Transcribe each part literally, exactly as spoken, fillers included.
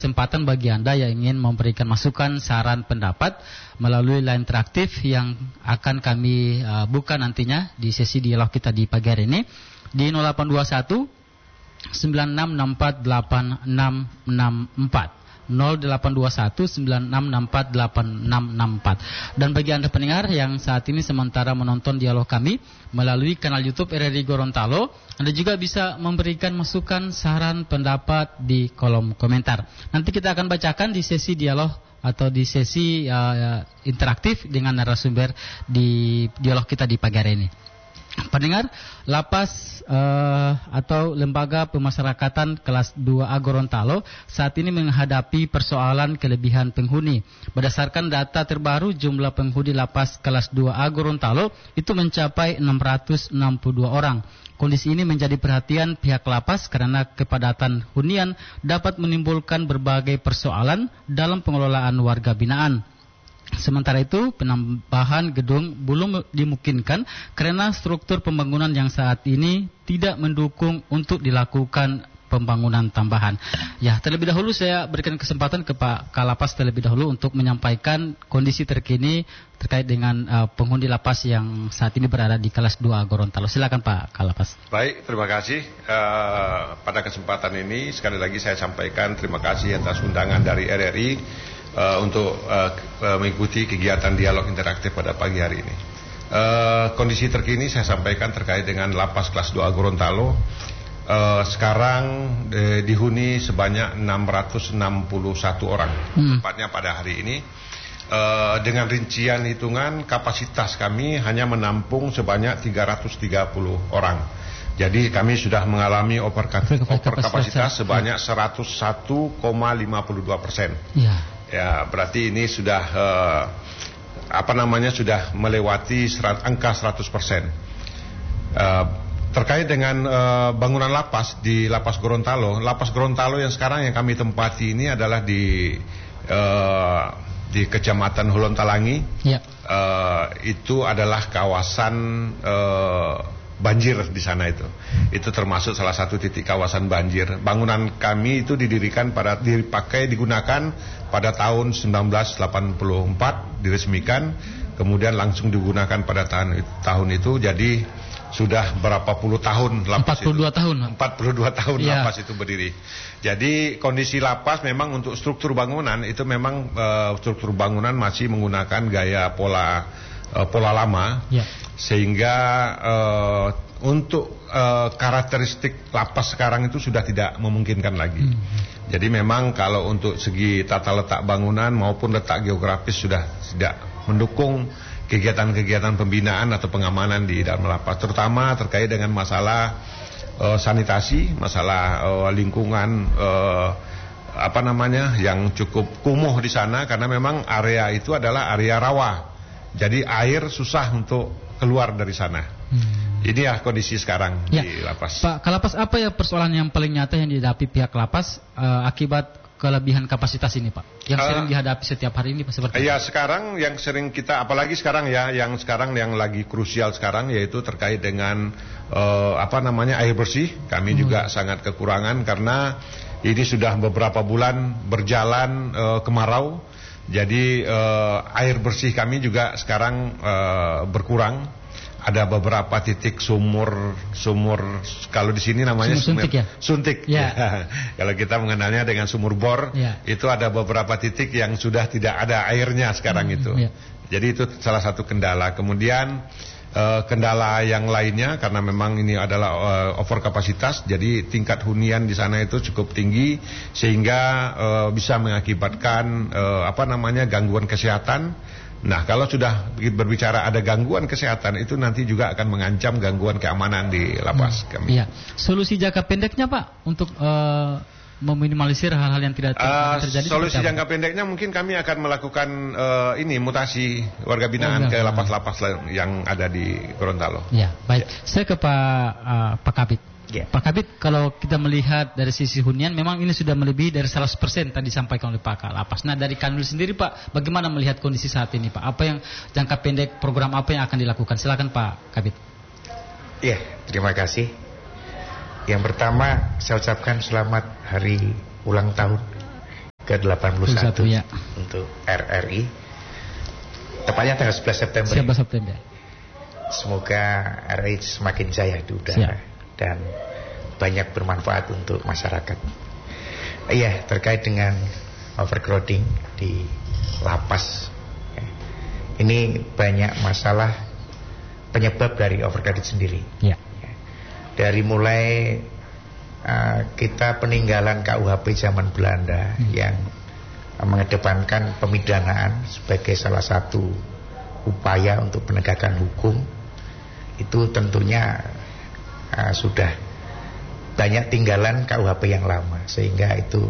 Kesempatan bagi Anda yang ingin memberikan masukan, saran, pendapat melalui line interaktif yang akan kami uh, buka nantinya di sesi dialog kita di pagi hari ini di nol delapan dua satu sembilan enam enam empat delapan enam enam empat nol delapan dua satu sembilan enam enam empat delapan enam enam empat. Dan bagi Anda pendengar yang saat ini sementara menonton dialog kami melalui kanal YouTube R R I Gorontalo, Anda juga bisa memberikan masukan, saran, pendapat di kolom komentar. Nanti kita akan bacakan di sesi dialog atau di sesi uh, interaktif dengan narasumber di dialog kita di pagi hari ini. Pendengar, Lapas uh, atau Lembaga Pemasyarakatan kelas dua A Gorontalo saat ini menghadapi persoalan kelebihan penghuni. Berdasarkan data terbaru, jumlah penghuni Lapas kelas dua A Gorontalo itu mencapai enam ratus enam puluh dua orang. Kondisi ini menjadi perhatian pihak lapas karena kepadatan hunian dapat menimbulkan berbagai persoalan dalam pengelolaan warga binaan. Sementara itu, penambahan gedung belum dimungkinkan karena struktur pembangunan yang saat ini tidak mendukung untuk dilakukan pembangunan tambahan. Ya, terlebih dahulu saya berikan kesempatan ke Pak Kalapas terlebih dahulu untuk menyampaikan kondisi terkini terkait dengan uh, penghuni lapas yang saat ini berada di kelas dua Gorontalo. Silakan Pak Kalapas. Baik, terima kasih. Uh, pada kesempatan ini sekali lagi saya sampaikan terima kasih atas undangan dari R R I Uh, untuk uh, uh, mengikuti kegiatan dialog interaktif pada pagi hari ini. Uh, kondisi terkini saya sampaikan terkait dengan Lapas kelas dua Gorontalo. Uh, sekarang uh, dihuni sebanyak enam ratus enam puluh satu orang, hmm. tepatnya pada hari ini. Uh, dengan rincian hitungan kapasitas kami hanya menampung sebanyak tiga ratus tiga puluh orang. Jadi kami sudah mengalami over kapasitas sebanyak seratus satu koma lima dua persen. Ya. Ya, berarti ini sudah uh, apa namanya sudah melewati serat, angka seratus persen. Uh, terkait dengan uh, bangunan lapas di Lapas Gorontalo, Lapas Gorontalo yang sekarang yang kami tempati ini adalah di uh, di Kecamatan Hulontalangi. Ya. Uh, itu adalah kawasan uh, banjir di sana itu. Itu termasuk salah satu titik kawasan banjir. Bangunan kami itu didirikan pada dipakai digunakan pada tahun seribu sembilan ratus delapan puluh empat, diresmikan, kemudian langsung digunakan pada tahun tahun itu. Jadi sudah berapa puluh tahun lapas empat puluh dua itu. tahun. empat puluh dua tahun ya. Lapas itu berdiri. Jadi kondisi lapas memang untuk struktur bangunan itu memang uh, struktur bangunan masih menggunakan gaya pola uh, pola lama. Ya. Sehingga uh, untuk uh, karakteristik lapas sekarang itu sudah tidak memungkinkan lagi. Hmm. Jadi memang kalau untuk segi tata letak bangunan maupun letak geografis sudah tidak mendukung kegiatan-kegiatan pembinaan atau pengamanan di dalam lapas, terutama terkait dengan masalah uh, sanitasi, masalah uh, lingkungan uh, apa namanya yang cukup kumuh di sana karena memang area itu adalah area rawa. Jadi air susah untuk keluar dari sana. Hmm. Ini ya kondisi sekarang ya. Di lapas. Pak Kalapas, apa ya persoalan yang paling nyata yang dihadapi pihak lapas uh, akibat kelebihan kapasitas ini, Pak? Yang uh, sering dihadapi setiap hari ini, Pak, seperti ya itu? Sekarang yang sering kita, apalagi sekarang ya, yang sekarang yang lagi krusial sekarang yaitu terkait dengan uh, apa namanya air bersih. Kami hmm. juga sangat kekurangan karena ini sudah beberapa bulan berjalan uh, kemarau. Jadi uh, air bersih kami juga sekarang uh, berkurang. Ada beberapa titik sumur sumur kalau di sini namanya sumur suntik ya. Suntik. Ya. Ya. Kalau kita mengenalnya dengan sumur bor, ya. Itu ada beberapa titik yang sudah tidak ada airnya sekarang hmm, itu. Ya. Jadi itu salah satu kendala. Kemudian uh, kendala yang lainnya karena memang ini adalah uh, over kapasitas, jadi tingkat hunian di sana itu cukup tinggi sehingga uh, bisa mengakibatkan uh, apa namanya gangguan kesehatan. Nah, kalau sudah berbicara ada gangguan kesehatan itu nanti juga akan mengancam gangguan keamanan di lapas hmm, kami. Iya. Solusi jangka pendeknya, Pak, untuk uh, meminimalisir hal-hal yang tidak ter uh, terjadi. Solusi jangka pendeknya mungkin kami akan melakukan uh, ini mutasi warga binaan oh, ke lapas-lapas yang ada di Gorontalo. Ya, baik. Ya. Saya ke Pak uh, Pak Kabit. Yeah. Pak Kabit, kalau kita melihat dari sisi hunian memang ini sudah melebihi dari seratus persen tadi disampaikan oleh Pak Kalapas. Nah, dari Kanwil sendiri, Pak, bagaimana melihat kondisi saat ini, Pak? Apa yang jangka pendek, program apa yang akan dilakukan? Silakan Pak Kabit. Iya, yeah, terima kasih. Yang pertama, saya ucapkan selamat hari ulang tahun ke delapan puluh satu ya. untuk R R I. Tepatnya tanggal sebelas September. sebelas September. Semoga R R I semakin jaya di udara Siap. dan banyak bermanfaat untuk masyarakat. Iya, terkait dengan overcrowding di lapas. Ini banyak masalah penyebab dari overcrowding sendiri. Ya. Dari mulai uh, kita peninggalan K U H P zaman Belanda hmm. yang mengedepankan pemidanaan sebagai salah satu upaya untuk penegakan hukum, itu tentunya uh, sudah banyak tinggalan K U H P yang lama, sehingga itu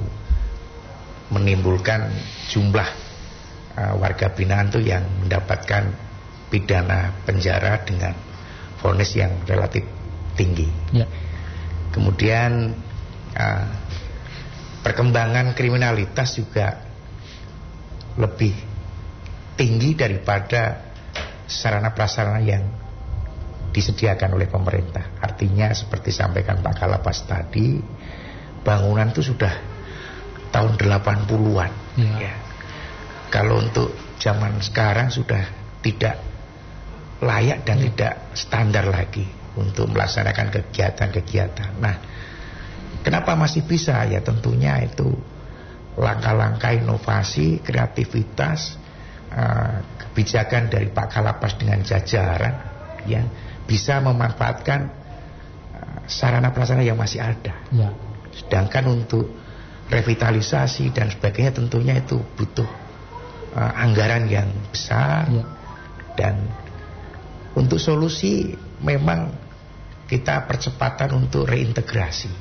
menimbulkan jumlah uh, warga binaan itu yang mendapatkan pidana penjara dengan vonis yang relatif tinggi. Ya. Kemudian uh, perkembangan kriminalitas juga lebih tinggi daripada sarana prasarana yang disediakan oleh pemerintah. Artinya seperti sampaikan Pak Kalapas tadi, bangunan itu sudah tahun delapan puluhan. Ya. Ya. Kalau untuk zaman sekarang sudah tidak layak dan ya. tidak standar lagi untuk melaksanakan kegiatan-kegiatan. Nah, kenapa masih bisa? Ya tentunya itu langkah-langkah inovasi, kreativitas, uh, kebijakan dari Pak Kalapas dengan jajaran yang bisa memanfaatkan uh, sarana prasarana yang masih ada. Ya. Sedangkan untuk revitalisasi dan sebagainya tentunya itu butuh uh, anggaran yang besar. Ya. Dan untuk solusi memang kita percepatan untuk reintegrasi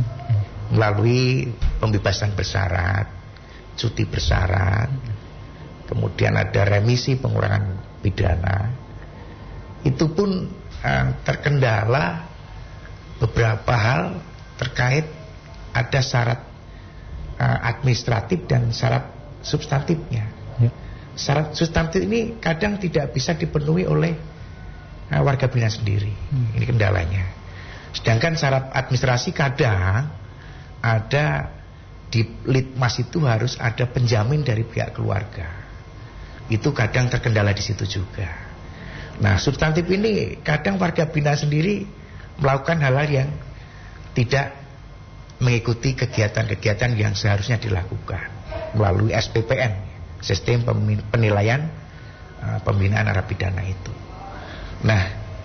melalui pembebasan bersyarat, cuti bersyarat, kemudian ada remisi pengurangan pidana. Itu pun uh, terkendala beberapa hal terkait ada syarat uh, administratif dan syarat substantifnya. Ya. Syarat substantif ini kadang tidak bisa dipenuhi oleh uh, warga binaan sendiri. Hmm. Ini kendalanya. Sedangkan syarat administrasi kadang ada di litmas itu harus ada penjamin dari pihak keluarga. Itu kadang terkendala di situ juga. Nah, substantif ini kadang warga binaan sendiri melakukan hal-hal yang tidak mengikuti kegiatan-kegiatan yang seharusnya dilakukan melalui S P P N, sistem penilaian uh, pembinaan narapidana itu. Nah,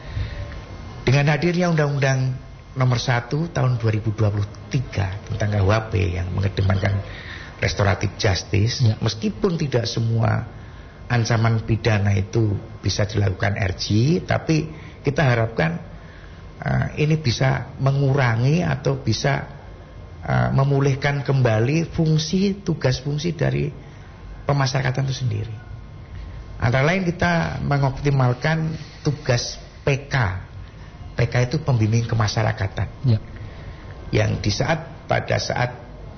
dengan hadirnya Undang-Undang Nomor satu Tahun dua ribu dua puluh tiga tentang K U H P yang mengedepankan restoratif justice, ya. Meskipun tidak semua ancaman pidana itu bisa dilakukan R G, tapi kita harapkan uh, ini bisa mengurangi atau bisa uh, memulihkan kembali fungsi, tugas fungsi dari pemasyarakatan itu sendiri. Antara lain kita mengoptimalkan tugas P K. P K itu pembimbing kemasyarakatan, ya. Yang di saat pada saat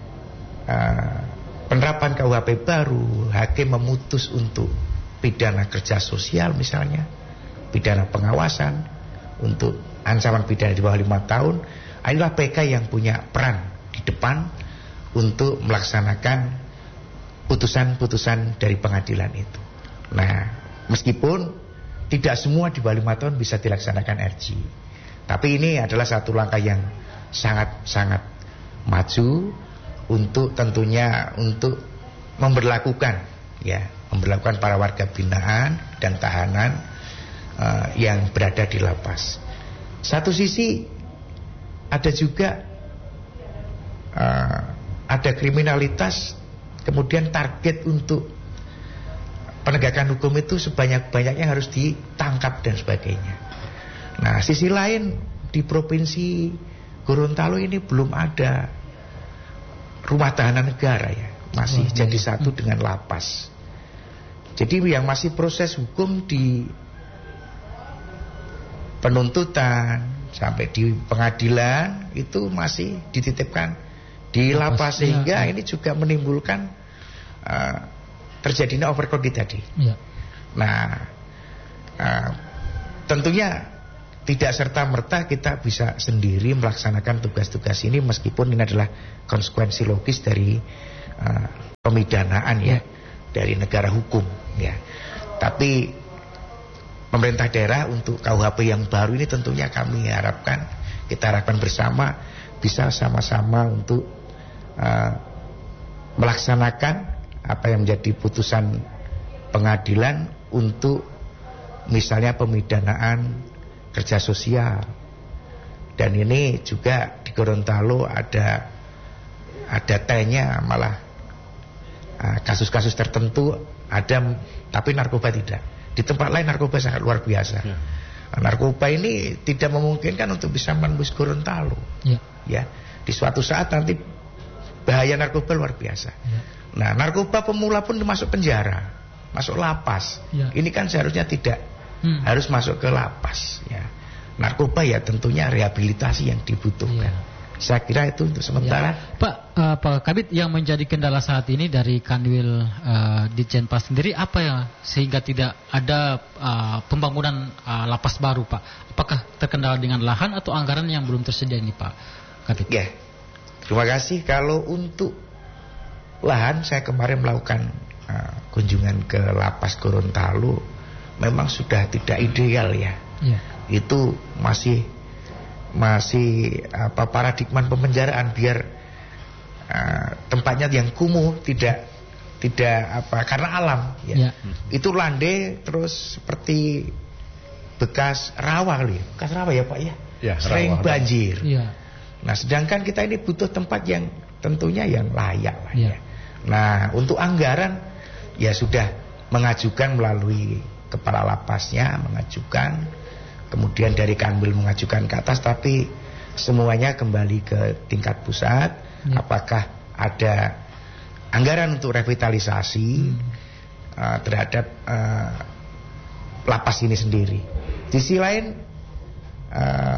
uh, penerapan K U H P baru, hakim memutus untuk pidana kerja sosial misalnya, pidana pengawasan untuk ancaman pidana di bawah lima tahun, inilah P K yang punya peran di depan untuk melaksanakan putusan-putusan dari pengadilan itu. Nah, meskipun tidak semua di bawah lima tahun bisa dilaksanakan R G, tapi ini adalah satu langkah yang sangat-sangat maju untuk tentunya untuk memberlakukan, ya, memberlakukan para warga binaan dan tahanan uh, yang berada di lapas. Satu sisi ada juga uh, ada kriminalitas, kemudian target untuk penegakan hukum itu sebanyak-banyaknya harus ditangkap dan sebagainya. Nah, sisi lain di provinsi Gorontalo ini belum ada rumah tahanan negara, ya, masih oh, jadi iya. satu dengan lapas. Jadi yang masih proses hukum di penuntutan sampai di pengadilan itu masih dititipkan di lapas, sehingga ya, ini juga menimbulkan uh, terjadinya overcrowding tadi. Ya. Nah, uh, tentunya tidak serta-merta kita bisa sendiri melaksanakan tugas-tugas ini, meskipun ini adalah konsekuensi logis dari uh, pemidanaan ya, dari negara hukum ya. Tapi pemerintah daerah untuk K U H P yang baru ini tentunya kami harapkan, kita harapkan bersama bisa sama-sama untuk uh, melaksanakan apa yang menjadi putusan pengadilan untuk misalnya pemidanaan kerja sosial. Dan ini juga di Gorontalo ada ada T-nya malah uh, kasus-kasus tertentu ada, tapi narkoba tidak. Di tempat lain narkoba sangat luar biasa. Ya. Narkoba ini tidak memungkinkan untuk bisa menembus Gorontalo. Ya. Ya, di suatu saat nanti bahaya narkoba luar biasa. Ya. Nah, narkoba pemula pun masuk penjara, masuk lapas. Ya. Ini kan seharusnya tidak, hmm. harus masuk ke lapas. Ya. Narkoba ya tentunya rehabilitasi yang dibutuhkan. Ya. Saya kira itu untuk sementara. Ya. Pak, uh, Pak Kabid, yang menjadi kendala saat ini dari Kanwil uh, Ditjenpas sendiri apa ya sehingga tidak ada uh, pembangunan uh, lapas baru, Pak? Apakah terkendala dengan lahan atau anggaran yang belum tersedia ini, Pak Kabid? Ya, terima kasih. Kalau untuk lahan, saya kemarin melakukan uh, kunjungan ke lapas Gorontalo, memang sudah tidak ideal ya. Ya. Itu masih masih apa paradigma pemenjaraan, biar uh, tempatnya yang kumuh, tidak tidak apa karena alam ya. Ya. Itu landai terus seperti bekas rawa kali ya. Bekas rawa ya Pak ya. Ya, sering rawa, banjir. Ya. Nah, sedangkan kita ini butuh tempat yang tentunya yang layak lah ya. Ya. Nah, untuk anggaran ya sudah mengajukan melalui kepala lapasnya, mengajukan, kemudian dari Kanwil mengajukan ke atas, tapi semuanya kembali ke tingkat pusat. Ya. Apakah ada anggaran untuk revitalisasi hmm. uh, terhadap uh, lapas ini sendiri. Di sisi lain, uh,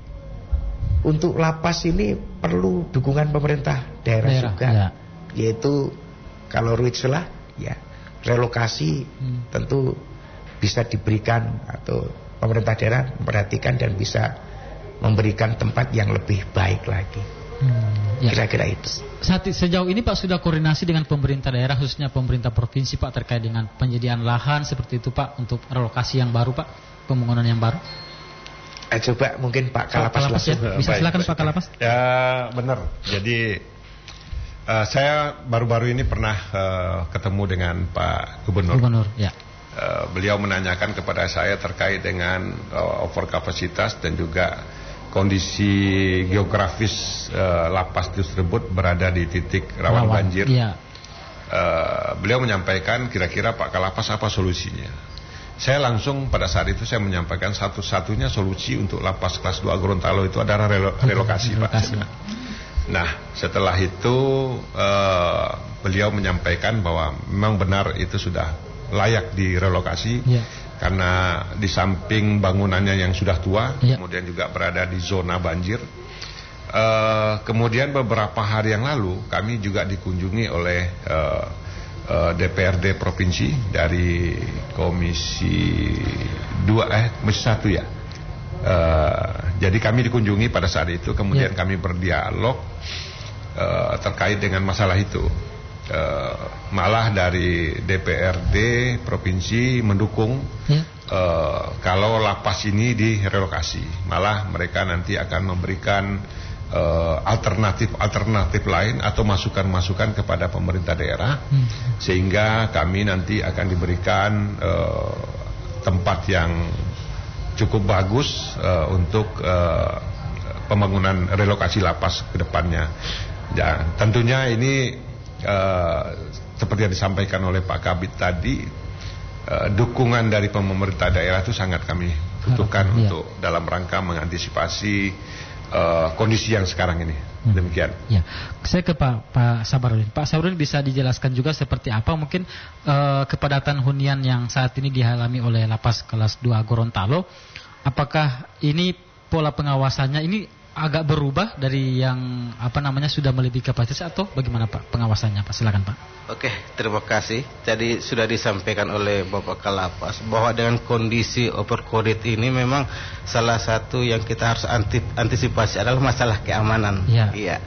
untuk lapas ini perlu dukungan pemerintah daerah, daerah juga, ya. Yaitu kalau Ruitslah ya relokasi hmm. tentu bisa diberikan, atau pemerintah daerah memperhatikan dan bisa memberikan tempat yang lebih baik lagi. Hmm, ya. Kira-kira itu. Saat sejauh ini Pak sudah koordinasi dengan pemerintah daerah, khususnya pemerintah provinsi Pak, terkait dengan penyediaan lahan seperti itu Pak, untuk relokasi yang baru Pak, pembangunan yang baru. Eh, coba mungkin Pak Kalapas, Kalapas ya? Bisa silakan Pak Kalapas. Ya benar. Jadi uh, saya baru-baru ini pernah uh, ketemu dengan Pak Gubernur. Gubernur, ya. Uh, beliau menanyakan kepada saya terkait dengan uh, overkapasitas dan juga kondisi geografis uh, lapas tersebut berada di titik rawan, rawan banjir. Ya. Uh, beliau menyampaikan kira-kira Pak Kalapas apa solusinya. Saya langsung pada saat itu saya menyampaikan satu-satunya solusi untuk lapas kelas dua Gorontalo itu adalah relo relokasi, relokasi Pak. Nah, setelah itu uh, beliau menyampaikan bahwa memang benar itu sudah layak direlokasi ya. Karena di samping bangunannya yang sudah tua, ya. Kemudian juga berada di zona banjir. Uh, kemudian beberapa hari yang lalu kami juga dikunjungi oleh uh, uh, D P R D provinsi dari komisi dua eh komisi satu ya. Uh, jadi kami dikunjungi pada saat itu, kemudian ya. Kami berdialog uh, terkait dengan masalah itu. Uh, malah dari D P R D provinsi mendukung ya. uh, kalau lapas ini direlokasi, malah mereka nanti akan memberikan alternatif-alternatif uh, lain atau masukan-masukan kepada pemerintah daerah, hmm. sehingga kami nanti akan diberikan uh, tempat yang cukup bagus uh, untuk uh, pembangunan relokasi lapas ke depannya. Ya, tentunya ini Uh, seperti yang disampaikan oleh Pak Kabid tadi, uh, dukungan dari pemerintah daerah itu sangat kami butuhkan ya. Untuk dalam rangka mengantisipasi uh, kondisi yang sekarang ini. Hmm. Demikian. Ya, saya ke Pak Pak Sabarudin. Pak Sabarudin bisa dijelaskan juga seperti apa mungkin uh, kepadatan hunian yang saat ini dialami oleh lapas kelas dua Gorontalo? Apakah ini pola pengawasannya ini agak berubah dari yang apa namanya sudah melebihi kapasitas, atau bagaimana Pak pengawasannya Pak? Silakan Pak. Oke, terima kasih. Jadi sudah disampaikan oleh Bapak Kalapas bahwa dengan kondisi overcrowded ini memang salah satu yang kita harus antisipasi adalah masalah keamanan. Iya. Iya.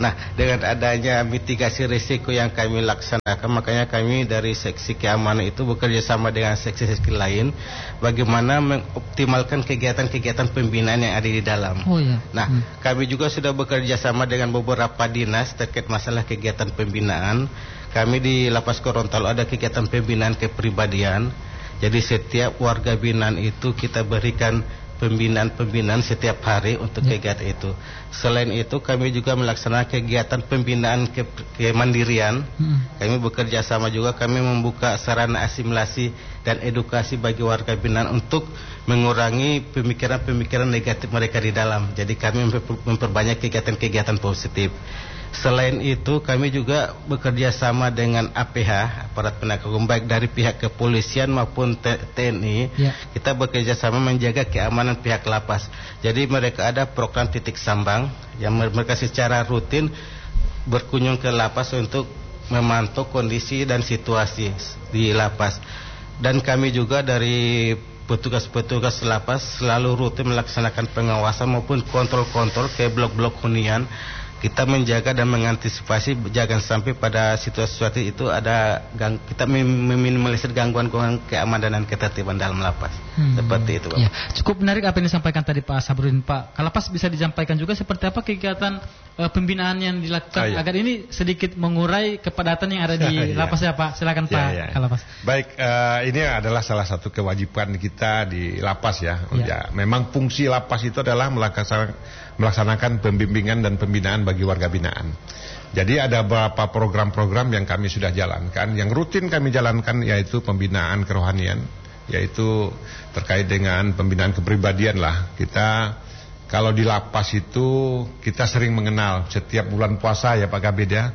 Nah, dengan adanya mitigasi risiko yang kami laksanakan, makanya kami dari seksi keamanan itu bekerja sama dengan seksi-seksi lain bagaimana mengoptimalkan kegiatan-kegiatan pembinaan yang ada di dalam. Oh, iya. Nah, hmm. kami juga sudah bekerja sama dengan beberapa dinas terkait masalah kegiatan pembinaan. Kami di Lapas Gorontalo ada kegiatan pembinaan kepribadian. Jadi setiap warga binaan itu kita berikan pembinaan-pembinaan setiap hari untuk ya. kegiatan itu. Selain itu kami juga melaksanakan kegiatan pembinaan ke kemandirian. Hmm. Kami bekerja sama juga, kami membuka sarana asimilasi dan edukasi bagi warga binaan untuk mengurangi pemikiran-pemikiran negatif mereka di dalam. Jadi kami memperbanyak kegiatan-kegiatan positif. Selain itu kami juga bekerja sama dengan A P H, aparat penegak hukum, baik dari pihak kepolisian maupun T N I. Ya. Kita bekerja sama menjaga keamanan pihak lapas. Jadi mereka ada program titik sambang yang mereka secara rutin berkunjung ke lapas untuk memantau kondisi dan situasi di lapas. Dan kami juga dari petugas-petugas lapas selalu rutin melaksanakan pengawasan maupun kontrol-kontrol ke blok-blok hunian. Kita menjaga dan mengantisipasi jangan sampai pada situasi itu ada gang, kita meminimalisir gangguan-gangguan keamanan dan ketertiban dalam lapas. Hmm. Seperti itu, Pak. Ya, cukup menarik apa yang disampaikan tadi Pak Sabrudin. Pak Kalapas, bisa disampaikan juga seperti apa kegiatan uh, pembinaan yang dilakukan ah, iya. agar ini sedikit mengurai kepadatan yang ada di lapas ya Pak. Silakan ya, Pak ya. Kalapas. Baik, uh, ini adalah salah satu kewajiban kita di lapas ya. ya. ya memang fungsi lapas itu adalah melaksanakan melaksanakan pembimbingan dan pembinaan bagi warga binaan. Jadi ada beberapa program-program yang kami sudah jalankan. Yang rutin kami jalankan yaitu pembinaan kerohanian, yaitu terkait dengan pembinaan kepribadian lah. Kita kalau di lapas itu kita sering mengenal setiap bulan puasa ya Pak Kabid ya,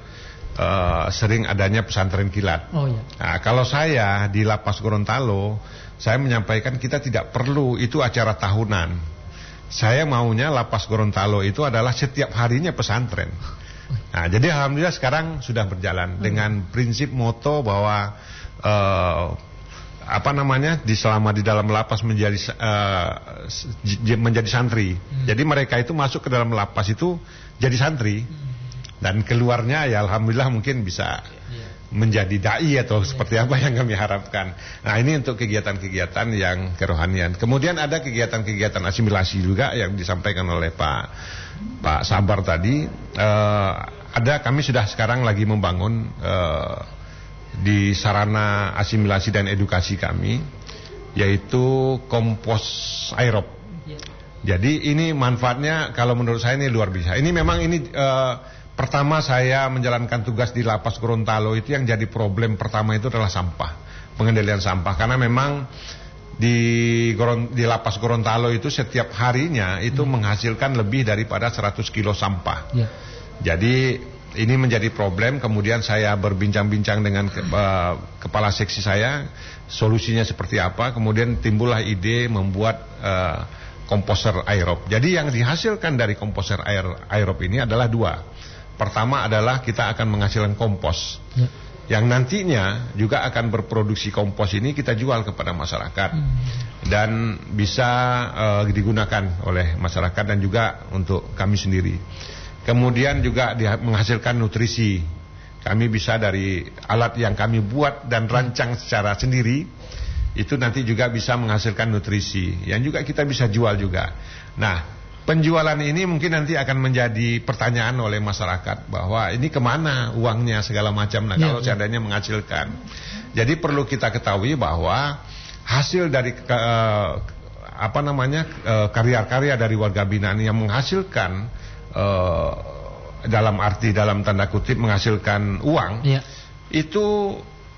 uh, sering adanya pesantren kilat. Oh, iya. Nah, kalau saya di Lapas Gorontalo, saya menyampaikan kita tidak perlu itu acara tahunan. Saya maunya Lapas Gorontalo itu adalah setiap harinya pesantren. Nah, jadi alhamdulillah sekarang sudah berjalan dengan prinsip moto bahwa uh, apa namanya di selama di dalam lapas menjadi uh, menjadi santri. Hmm. Jadi mereka itu masuk ke dalam lapas itu jadi santri dan keluarnya ya alhamdulillah mungkin bisa menjadi dai atau seperti apa yang kami harapkan. Nah, ini untuk kegiatan-kegiatan yang kerohanian. Kemudian ada kegiatan-kegiatan asimilasi juga yang disampaikan oleh Pak Pak Sabar tadi. Uh, ada kami sudah sekarang lagi membangun uh, di sarana asimilasi dan edukasi kami, yaitu kompos aerob. Jadi ini manfaatnya kalau menurut saya ini luar biasa. Ini memang ini uh, pertama saya menjalankan tugas di Lapas Gorontalo itu yang jadi problem pertama itu adalah sampah, pengendalian sampah. Karena memang di, Goron, di Lapas Gorontalo itu setiap harinya itu hmm. menghasilkan lebih daripada seratus kilo sampah. Ya. Jadi ini menjadi problem. Kemudian saya berbincang-bincang dengan ke, uh, kepala seksi saya, solusinya seperti apa. Kemudian timbullah ide membuat uh, komposer aerob. Jadi yang dihasilkan dari komposer air, aerob ini adalah dua. Pertama adalah kita akan menghasilkan kompos ya. Yang nantinya juga akan berproduksi kompos ini kita jual kepada masyarakat hmm. dan bisa uh, digunakan oleh masyarakat dan juga untuk kami sendiri. Kemudian juga menghasilkan nutrisi. Kami bisa dari alat yang kami buat dan rancang secara sendiri, itu nanti juga bisa menghasilkan nutrisi yang juga kita bisa jual juga. Nah, penjualan ini mungkin nanti akan menjadi pertanyaan oleh masyarakat bahwa ini kemana uangnya segala macam. Nah, ya, kalau ya. seandainya menghasilkan, jadi perlu kita ketahui bahwa hasil dari uh, apa namanya uh, karya-karya dari warga binaan yang menghasilkan uh, dalam arti dalam tanda kutip menghasilkan uang, ya. itu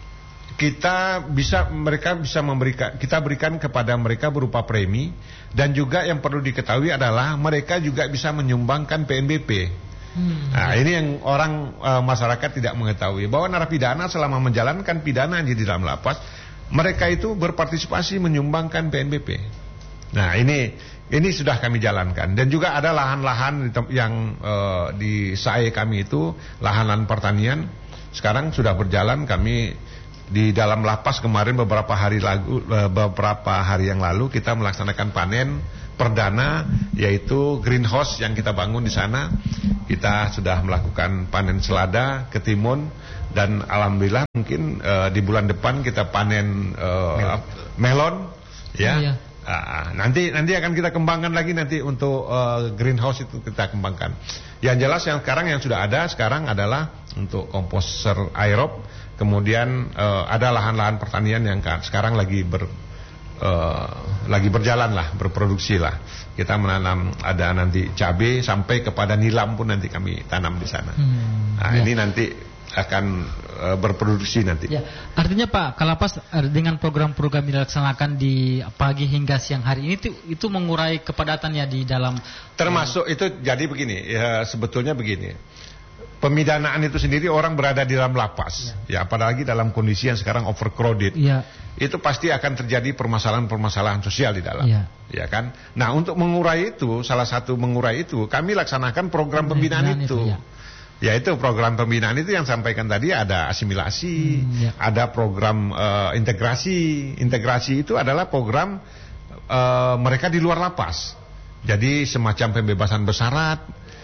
kita bisa mereka bisa memberikan kita berikan kepada mereka berupa premi. Dan juga yang perlu diketahui adalah mereka juga bisa menyumbangkan P N B P. Hmm. Nah, ini yang orang e, masyarakat tidak mengetahui bahwa narapidana selama menjalankan pidana di dalam lapas, mereka itu berpartisipasi menyumbangkan P N B P. Nah, ini ini sudah kami jalankan dan juga ada lahan-lahan yang e, di S A E kami itu lahan-lahan pertanian sekarang sudah berjalan. Kami di dalam lapas kemarin beberapa hari lalu, beberapa hari yang lalu kita melaksanakan panen perdana, yaitu greenhouse yang kita bangun di sana. Kita sudah melakukan panen selada, ketimun, dan alhamdulillah mungkin uh, di bulan depan kita panen uh, melon, ya. Oh, iya. Uh, nanti nanti akan kita kembangkan lagi nanti untuk uh, greenhouse itu kita kembangkan. Yang jelas yang sekarang yang sudah ada sekarang adalah untuk komposter aerob, kemudian uh, ada lahan-lahan pertanian yang sekarang lagi ber uh, lagi berjalan lah, berproduksi lah. Kita menanam ada nanti cabai sampai kepada nilam pun nanti kami tanam di sana. Hmm, nah ya. Ini nanti akan uh, berproduksi nanti. Ya, artinya Pak Kalapas dengan program-program yang dilaksanakan di pagi hingga siang hari ini itu, itu mengurai kepadatannya di dalam. Termasuk uh, itu jadi begini, ya, sebetulnya begini. Pemidanaan itu sendiri orang berada di dalam lapas, ya, ya apalagi dalam kondisi yang sekarang overcrowded, ya. Itu pasti akan terjadi permasalahan-permasalahan sosial di dalam, ya. Ya kan. Nah untuk mengurai itu, salah satu mengurai itu, kami laksanakan program pembinaan, pembinaan itu. itu ya. Yaitu program pembinaan itu yang sampaikan tadi ada asimilasi, hmm, ya. Ada program uh, integrasi. Integrasi itu adalah program uh, mereka di luar lapas. Jadi semacam pembebasan bersyarat,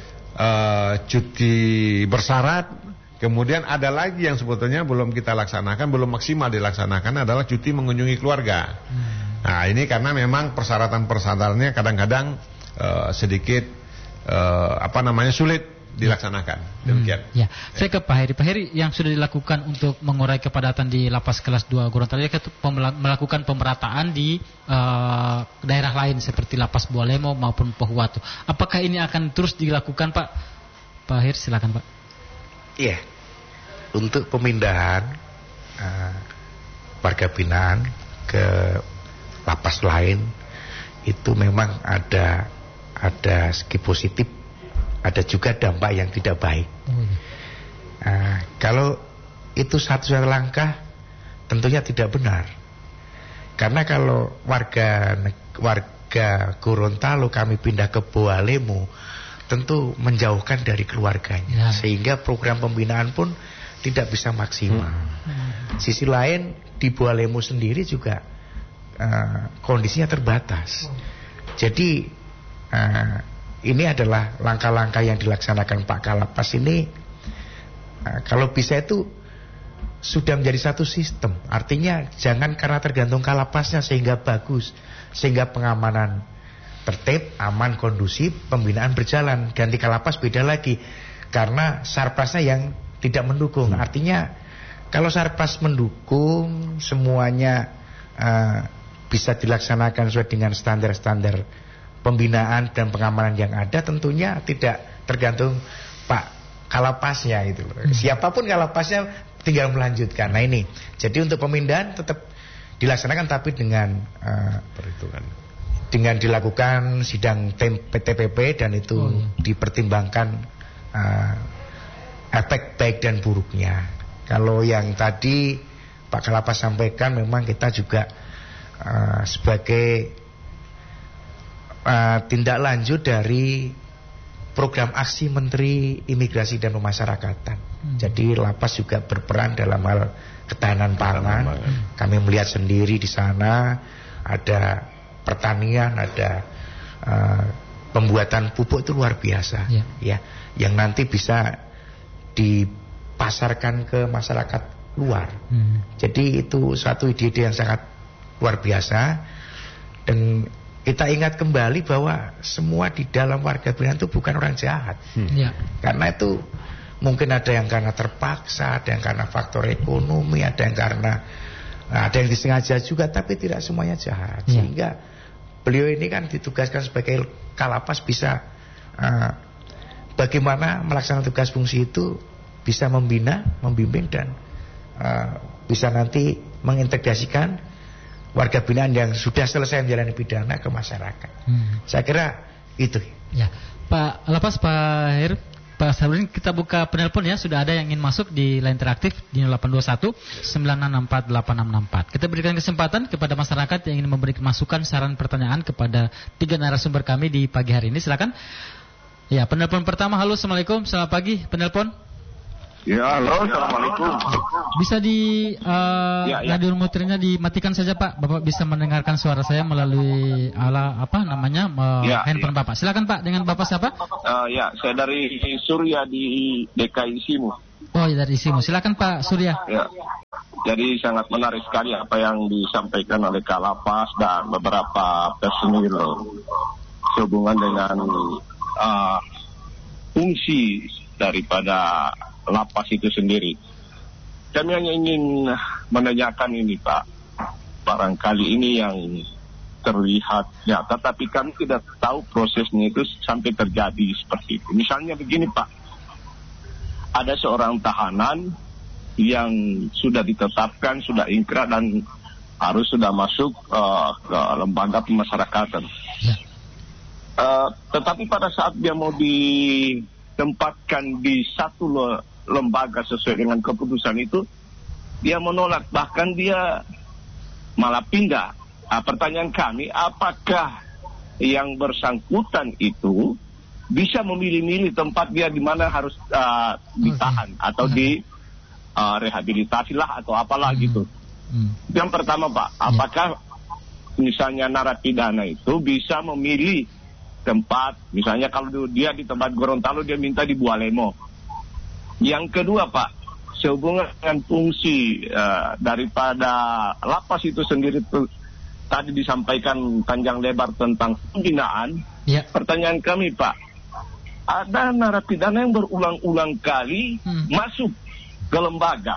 uh, cuti bersyarat. Kemudian ada lagi yang sebetulnya belum kita laksanakan, belum maksimal dilaksanakan adalah cuti mengunjungi keluarga. Hmm. Nah ini karena memang persyaratan-persyaratannya kadang-kadang uh, sedikit uh, apa namanya sulit dilaksanakan. Demikian. Hmm, ya, saya ke Pak Heri. Pak Heri, yang sudah dilakukan untuk mengurai kepadatan di lapas kelas dua Gorontalo, melakukan pemerataan di uh, daerah lain seperti lapas Bualemo maupun Pohuwatu. Apakah ini akan terus dilakukan, Pak? Pak Heri, silakan, Pak. Iya. Untuk pemindahan uh, warga binaan ke lapas lain itu memang ada ada segi positif. Ada juga dampak yang tidak baik. Hmm. Nah, kalau itu satu-satu langkah, tentunya tidak benar. Karena kalau warga warga Gorontalo kami pindah ke Bualemo, tentu menjauhkan dari keluarganya, ya. Sehingga program pembinaan pun tidak bisa maksimal. Hmm. Sisi lain di Bualemo sendiri juga uh, kondisinya terbatas. Jadi uh, ini adalah langkah-langkah yang dilaksanakan Pak Kalapas ini, uh, kalau bisa itu sudah menjadi satu sistem. Artinya jangan karena tergantung Kalapasnya sehingga bagus, sehingga pengamanan tertib, aman, kondusif, pembinaan berjalan. Ganti Kalapas beda lagi, karena Sarpasnya yang tidak mendukung. Hmm. Artinya kalau Sarpas mendukung, semuanya uh, bisa dilaksanakan sesuai dengan standar-standar pembinaan dan pengamanan yang ada, tentunya tidak tergantung Pak Kalapasnya itu. Hmm. Siapapun Kalapasnya tinggal melanjutkan. Nah ini, jadi untuk pemindahan tetap dilaksanakan tapi dengan uh, perhitungan, dengan dilakukan sidang T P P dan itu oh, iya. dipertimbangkan uh, efek baik dan buruknya. Kalau yang tadi Pak Kalapas sampaikan, memang kita juga uh, sebagai Uh, tindak lanjut dari program aksi Menteri Imigrasi dan Pemasyarakatan. Hmm. Jadi lapas juga berperan dalam hal ketahanan pangan. Hmm. Kami melihat sendiri di sana ada pertanian, ada uh, pembuatan pupuk itu luar biasa, ya. Ya, yang nanti bisa dipasarkan ke masyarakat luar. Hmm. Jadi itu satu ide-ide yang sangat luar biasa. Dan kita ingat kembali bahwa semua di dalam warga binaan itu bukan orang jahat. Hmm. Ya. Karena itu mungkin ada yang karena terpaksa, ada yang karena faktor ekonomi, ada yang karena ada yang disengaja juga, tapi tidak semuanya jahat. Ya. Sehingga beliau ini kan ditugaskan sebagai Kalapas bisa uh, bagaimana melaksanakan tugas fungsi itu, bisa membina, membimbing dan uh, bisa nanti mengintegrasikan warga binaan yang sudah selesai menjalani pidana ke masyarakat. Hmm. Saya kira itu. Ya, Pak Lapas, Pak Her, Pak Sabrudin, kita buka penelpon ya. Sudah ada yang ingin masuk di line interaktif di nol delapan dua satu sembilan enam empat delapan enam enam empat. Kita berikan kesempatan kepada masyarakat yang ingin memberi masukan, saran, pertanyaan kepada tiga narasumber kami di pagi hari ini. Silakan. Ya, penelpon pertama. Halo, assalamualaikum, selamat pagi. Penelpon. Ya, halo, assalamualaikum. Bisa di uh, ya, ya. radio muternya dimatikan saja Pak. Bapak bisa mendengarkan suara saya melalui ala apa namanya uh, ya, handphone ya. Bapak. Silakan Pak, dengan Bapak siapa? Uh, ya, saya dari Surya di D K I Simu. Oh, ya, dari Simu. Silakan Pak Surya. Ya. Jadi sangat menarik sekali apa yang disampaikan oleh Kalapas dan beberapa personil sehubungan dengan uh, fungsi daripada lapas itu sendiri. Kami hanya ingin menanyakan ini Pak, barangkali ini yang terlihat nyata, tapi kami tidak tahu prosesnya itu sampai terjadi seperti itu. Misalnya begini Pak, ada seorang tahanan yang sudah ditetapkan, sudah ingkrah dan harus sudah masuk uh, ke lembaga pemasyarakatan. Uh, tetapi pada saat dia mau ditempatkan di satu lembaga sesuai dengan keputusan itu, dia menolak, bahkan dia malah pindah. Nah, pertanyaan kami, apakah yang bersangkutan itu bisa memilih-milih tempat dia di mana harus uh, ditahan atau di uh, rehabilitasi lah atau apalah gitu. Yang pertama Pak, apakah misalnya narapidana itu bisa memilih tempat, misalnya kalau dia di tempat Gorontalo dia minta di Bualemo. Yang kedua Pak, sehubungan dengan fungsi uh, daripada lapas itu sendiri tuh, tadi disampaikan panjang lebar tentang pembinaan. Ya. Pertanyaan kami Pak, ada narapidana yang berulang-ulang kali hmm. masuk ke lembaga,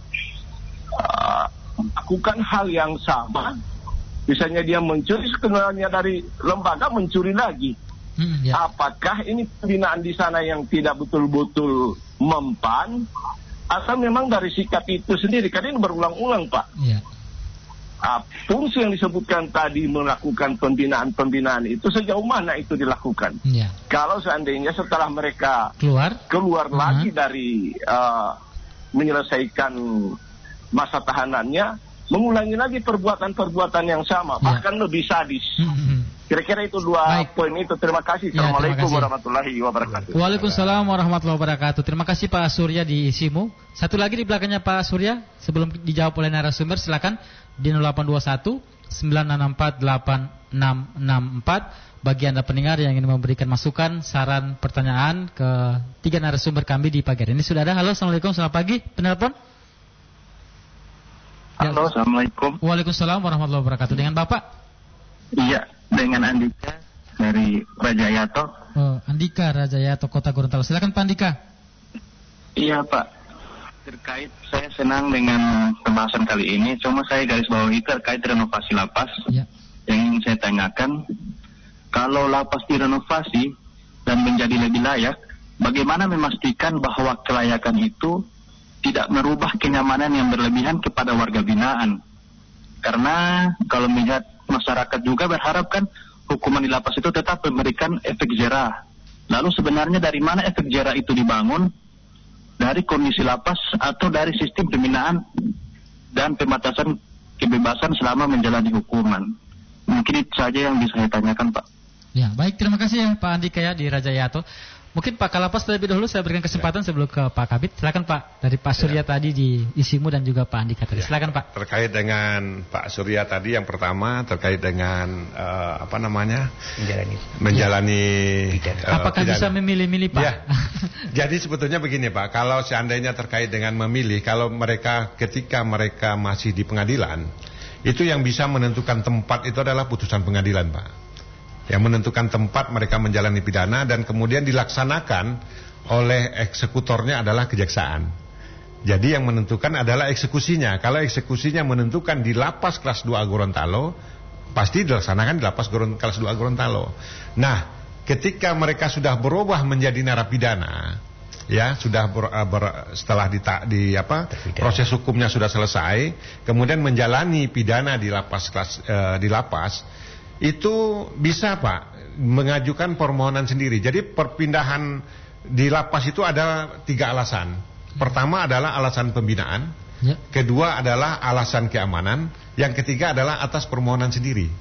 uh, melakukan hal yang sama, misalnya dia mencuri, sebenarnya dari lembaga mencuri lagi. Hmm, ya. Apakah ini pembinaan di sana yang tidak betul-betul mempan, atau memang dari sikap itu sendiri? Karena ini berulang-ulang Pak. Ya. Uh, fungsi yang disebutkan tadi melakukan pembinaan-pembinaan itu sejauh mana itu dilakukan? Ya. Kalau seandainya setelah mereka keluar, keluar uh-huh. lagi dari uh, menyelesaikan masa tahanannya, mengulangi lagi perbuatan-perbuatan yang sama, ya. bahkan lebih sadis. Hmm. Kira-kira itu dua Baik. poin itu. Terima kasih. Assalamualaikum ya, warahmatullahi wabarakatuh. Waalaikumsalam warahmatullahi wabarakatuh. Terima kasih Pak Surya di Simu. Satu lagi di belakangnya Pak Surya, sebelum dijawab oleh narasumber, silakan di nol delapan dua satu sembilan enam empat delapan enam enam empat bagi Anda pendengar yang ingin memberikan masukan, saran, pertanyaan ke tiga narasumber kami di pagi hari ini. Sudah ada. Halo, assalamualaikum, selamat pagi. Penelpon. Halo, assalamualaikum. Waalaikumsalam warahmatullahi wabarakatuh. Dengan Bapak? Iya, dengan Andika dari Rajayato. Oh, Andika Rajayato, Kota Gorontalo. Silakan Pak Andika. Iya Pak. Terkait, saya senang dengan pembahasan kali ini. Cuma saya garis bawahi terkait renovasi lapas. Ya. Yang ingin saya tanyakan, kalau lapas direnovasi dan menjadi lebih layak, bagaimana memastikan bahwa kelayakan itu tidak merubah kenyamanan yang berlebihan kepada warga binaan? Karena kalau melihat masyarakat juga berharap kan hukuman di lapas itu tetap memberikan efek jera. Lalu sebenarnya dari mana efek jera itu dibangun? Dari kondisi lapas atau dari sistem pembinaan dan pembatasan kebebasan selama menjalani hukuman? Mungkin itu saja yang bisa saya tanyakan Pak. Ya, baik, terima kasih ya Pak Andika ya di Rajayato. Mungkin Pak Kalapas terlebih dahulu saya berikan kesempatan ya. sebelum ke Pak Kabit. Silakan Pak, dari Pak Surya ya. tadi di Isimu dan juga Pak Andika tadi. Ya. Silakan Pak. Terkait dengan Pak Surya tadi yang pertama terkait dengan uh, apa namanya? menjalani menjalani ya. uh, Apakah pidana. bisa memilih-milih Pak? Ya. Jadi sebetulnya begini Pak, kalau seandainya terkait dengan memilih, kalau mereka ketika mereka masih di pengadilan, itu yang bisa menentukan tempat itu adalah putusan pengadilan Pak. Yang menentukan tempat mereka menjalani pidana dan kemudian dilaksanakan oleh eksekutornya adalah kejaksaan. Jadi yang menentukan adalah eksekusinya. Kalau eksekusinya menentukan di lapas kelas dua Gorontalo, pasti dilaksanakan di lapas kelas dua Gorontalo. Nah, ketika mereka sudah berubah menjadi narapidana, ya sudah ber, ber, setelah di, di apa proses hukumnya sudah selesai, kemudian menjalani pidana di lapas kelas eh, di lapas. Itu bisa Pak mengajukan permohonan sendiri. Jadi perpindahan di lapas itu ada tiga alasan. Pertama adalah alasan pembinaan, ya. Kedua adalah alasan keamanan, yang ketiga adalah atas permohonan sendiri.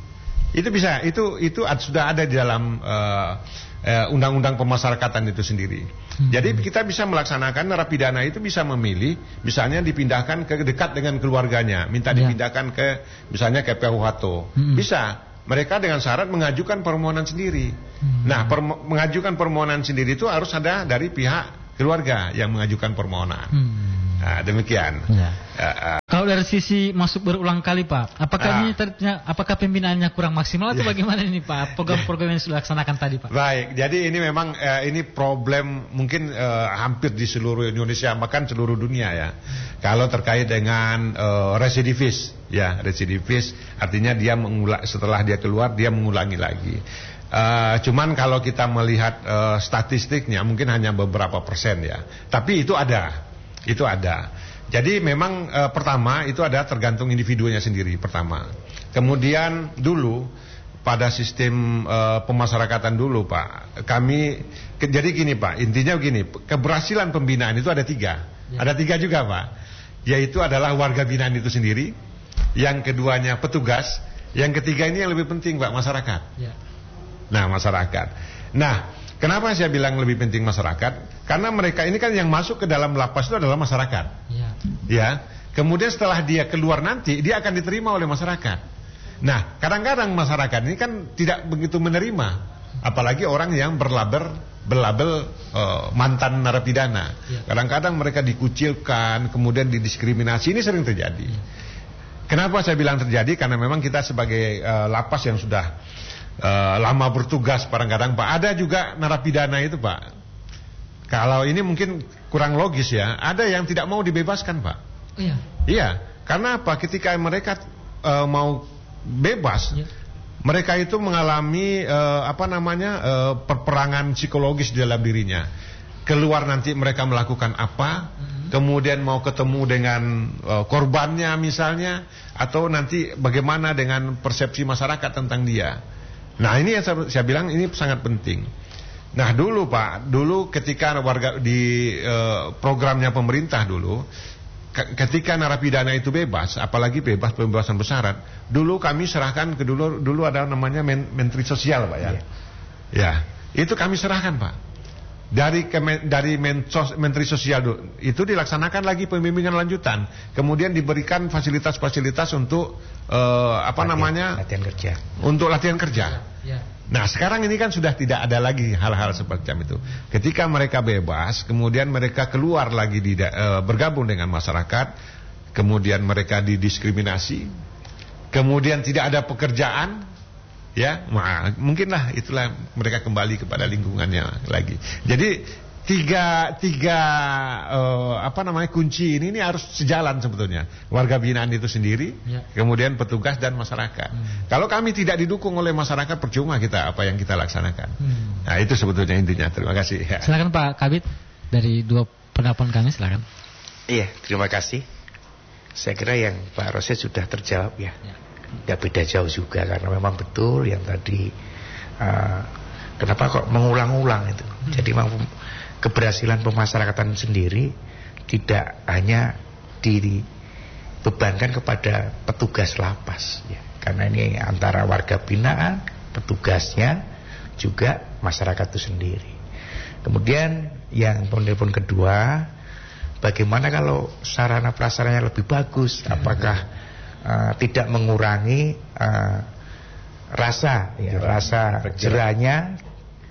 Itu bisa, itu itu sudah ada di dalam uh, uh, undang-undang pemasyarakatan itu sendiri. Hmm. Jadi kita bisa melaksanakan narapidana itu bisa memilih, misalnya dipindahkan ke dekat dengan keluarganya, minta ya. dipindahkan ke misalnya ke P U H T O. Hmm. Bisa. Mereka dengan syarat mengajukan permohonan sendiri. Hmm. Nah, permo- mengajukan permohonan sendiri itu harus ada dari pihak keluarga yang mengajukan permohonan. Hmm. Nah, demikian. Ya. Uh, uh, Kalau dari sisi masuk berulang kali, Pak, apakah uh, ini ternyata, apakah pembinaannya kurang maksimal atau ya. bagaimana ini, Pak? Program-program yang sudah dilaksanakan tadi, Pak. Baik, jadi ini memang uh, ini problem mungkin uh, hampir di seluruh Indonesia, bahkan seluruh dunia ya. Hmm. Kalau terkait dengan uh, residivis, ya, residivis artinya dia mengulang setelah dia keluar dia mengulangi lagi. Uh, cuman kalau kita melihat uh, statistiknya mungkin hanya beberapa persen ya. Tapi itu ada. Itu ada. Jadi memang e, pertama itu ada tergantung individunya sendiri pertama. Kemudian dulu pada sistem e, pemasyarakatan dulu Pak, kami ke, jadi gini Pak, intinya begini, keberhasilan pembinaan itu ada tiga. Ya. Ada tiga juga Pak. Yaitu adalah warga binaan itu sendiri, yang keduanya petugas, yang ketiga ini yang lebih penting Pak, masyarakat. Ya. Nah, masyarakat. Nah, kenapa saya bilang lebih penting masyarakat? Karena mereka ini kan yang masuk ke dalam lapas itu adalah masyarakat. Ya. Ya. Kemudian setelah dia keluar nanti, dia akan diterima oleh masyarakat. Nah, kadang-kadang masyarakat ini kan tidak begitu menerima, apalagi orang yang berlabel berlabel uh, mantan narapidana. Ya. Kadang-kadang mereka dikucilkan, kemudian didiskriminasi. Ini sering terjadi. Ya. Kenapa saya bilang terjadi? Karena memang kita sebagai uh, lapas yang sudah Uh, lama bertugas kadang-kadang Pak, ada juga narapidana itu Pak. Kalau ini mungkin kurang logis ya, ada yang tidak mau dibebaskan Pak. Iya. Iya, karena apa? Ketika mereka uh, mau bebas, iya. mereka itu mengalami uh, apa namanya uh, perperangan psikologis di dalam dirinya. Keluar nanti mereka melakukan apa? Mm-hmm. Kemudian mau ketemu dengan uh, korbannya misalnya, atau nanti bagaimana dengan persepsi masyarakat tentang dia. Nah ini yang saya, saya bilang ini sangat penting. Nah dulu Pak, dulu ketika warga di uh, programnya pemerintah dulu, ke, ketika narapidana itu bebas, apalagi bebas pembebasan bersyarat, dulu kami serahkan ke dulu dulu ada namanya men, menteri sosial Pak ya. Yeah. Ya, itu kami serahkan Pak. Dari kemen, dari mensos, menteri sosial itu dilaksanakan lagi pembimbingan lanjutan, kemudian diberikan fasilitas-fasilitas untuk uh, apa latihan, namanya latihan kerja, untuk latihan kerja. Ya, ya. Nah sekarang ini kan sudah tidak ada lagi hal-hal seperti itu. Ketika mereka bebas, kemudian mereka keluar lagi di, uh, bergabung dengan masyarakat, kemudian mereka didiskriminasi, kemudian tidak ada pekerjaan. Ya, nah, mungkinlah itulah mereka kembali kepada lingkungannya lagi. Jadi tiga tiga uh, apa namanya kunci ini ini harus sejalan sebetulnya. Warga binaan itu sendiri, ya. Kemudian petugas dan masyarakat. Hmm. Kalau kami tidak didukung oleh masyarakat, percuma kita apa yang kita laksanakan. Hmm. Nah itu sebetulnya intinya. Terima kasih. Ya. Silakan Pak Kabid dari dua penelpon kami, silakan. Iya, terima kasih. Saya kira yang Pak Rosyid sudah terjawab ya. Ya. Gak beda jauh juga, karena memang betul yang tadi uh, kenapa kok mengulang-ulang itu. Hmm. Jadi memang keberhasilan pemasyarakatan sendiri tidak hanya dibebankan kepada petugas lapas ya. Karena ini antara warga binaan, petugasnya, juga masyarakat itu sendiri. Kemudian yang penelpon kedua, bagaimana kalau sarana prasarannya lebih bagus? Apakah Uh, tidak mengurangi uh, rasa ya, rasa jerahnya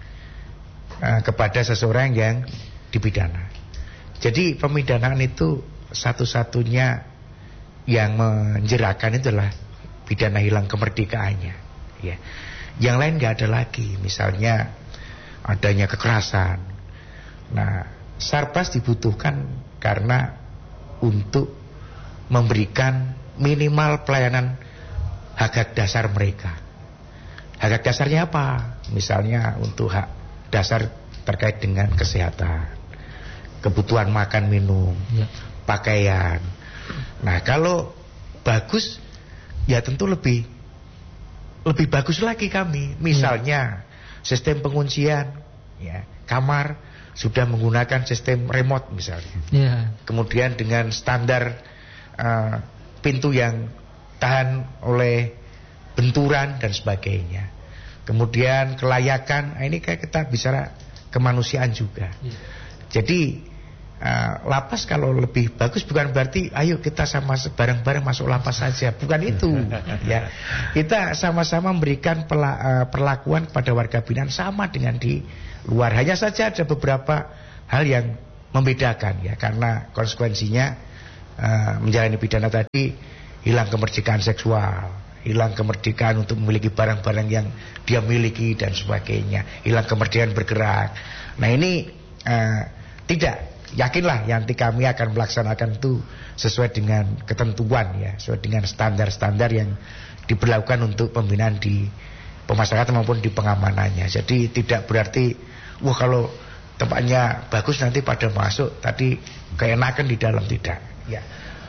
uh, kepada seseorang yang dipidana. Jadi pemidanaan itu satu-satunya yang menjerakan itu adalah pidana hilang kemerdekaannya ya. Yang lain nggak ada lagi, misalnya adanya kekerasan. Nah, Sarpas dibutuhkan karena untuk memberikan minimal pelayanan hak-hak dasar mereka. Hak-hak dasarnya apa? Misalnya untuk hak dasar terkait dengan kesehatan, kebutuhan makan minum, ya. Pakaian. Nah kalau bagus, ya tentu lebih lebih bagus lagi kami. Misalnya ya. Sistem penguncian, ya, kamar sudah menggunakan sistem remote misalnya. Ya. Kemudian dengan standar uh, pintu yang tahan oleh benturan dan sebagainya. Kemudian kelayakan, nah ini kayak kita bicara kemanusiaan juga. Ya. Jadi uh, lapas kalau lebih bagus bukan berarti ayo kita sama bareng-bareng masuk lapas saja, bukan itu. Ya, kita sama-sama memberikan pela, uh, perlakuan pada warga binaan sama dengan di luar. Hanya saja ada beberapa hal yang membedakan ya, karena konsekuensinya uh, menjalani pidana tadi hilang kemerdekaan seksual, hilang kemerdekaan untuk memiliki barang-barang yang dia miliki dan sebagainya, hilang kemerdekaan bergerak. Nah ini uh, tidak, yakinlah nanti kami akan melaksanakan itu sesuai dengan ketentuan ya, sesuai dengan standar-standar yang diberlakukan untuk pembinaan di pemasyarakatan maupun di pengamanannya. Jadi tidak berarti wah kalau tempatnya bagus nanti pada masuk tadi keenakan di dalam, tidak. Ya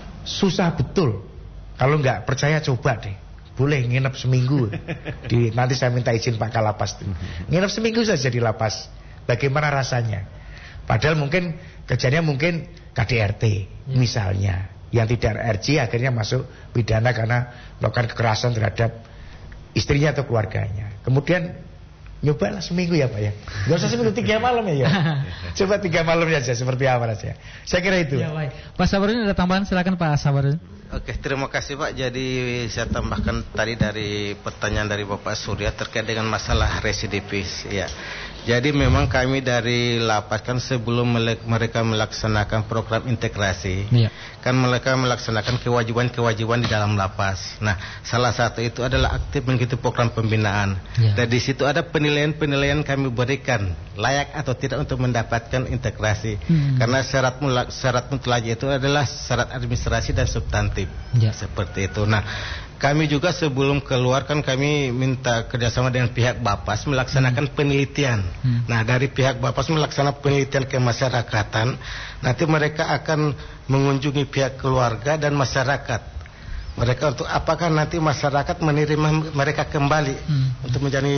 susah betul. Kalau nggak percaya coba deh. Boleh nginep seminggu di, nanti saya minta izin Pak Kalapas. Nginep seminggu saja di lapas. Bagaimana rasanya? Padahal mungkin kerjanya mungkin K D R T ya, misalnya, yang tidak R J akhirnya masuk pidana karena melakukan kekerasan terhadap istrinya atau keluarganya. Kemudian nyobalah seminggu ya Pak ya. Gak usah seminggu, tiga malam ya, ya. Coba tiga malam saja seperti apa saja. Saya kira itu. Ya, baik. Pak Sabarudin ada tambahan, silakan Pak Sabarudin. Oke, terima kasih Pak. Jadi saya tambahkan tadi dari pertanyaan dari Bapak Surya terkait dengan masalah residivis ya. Jadi memang kami dari lapas kan sebelum mereka melaksanakan program integrasi, ya, kan mereka melaksanakan kewajiban-kewajiban di dalam lapas. Nah, salah satu itu adalah aktif mengikuti program pembinaan. Ya. Dan di situ ada penilaian-penilaian kami berikan layak atau tidak untuk mendapatkan integrasi. Hmm. Karena syarat mulak, syarat mutlak itu adalah syarat administrasi dan substantif. Ya. Seperti itu. Nah, kami juga sebelum keluar kan kami minta kerjasama dengan pihak Bapas melaksanakan hmm. penelitian. Hmm. Nah dari pihak Bapas melaksanakan penelitian kemasyarakatan, nanti mereka akan mengunjungi pihak keluarga dan masyarakat. Mereka untuk apakah nanti masyarakat menerima mereka kembali hmm. untuk menjadi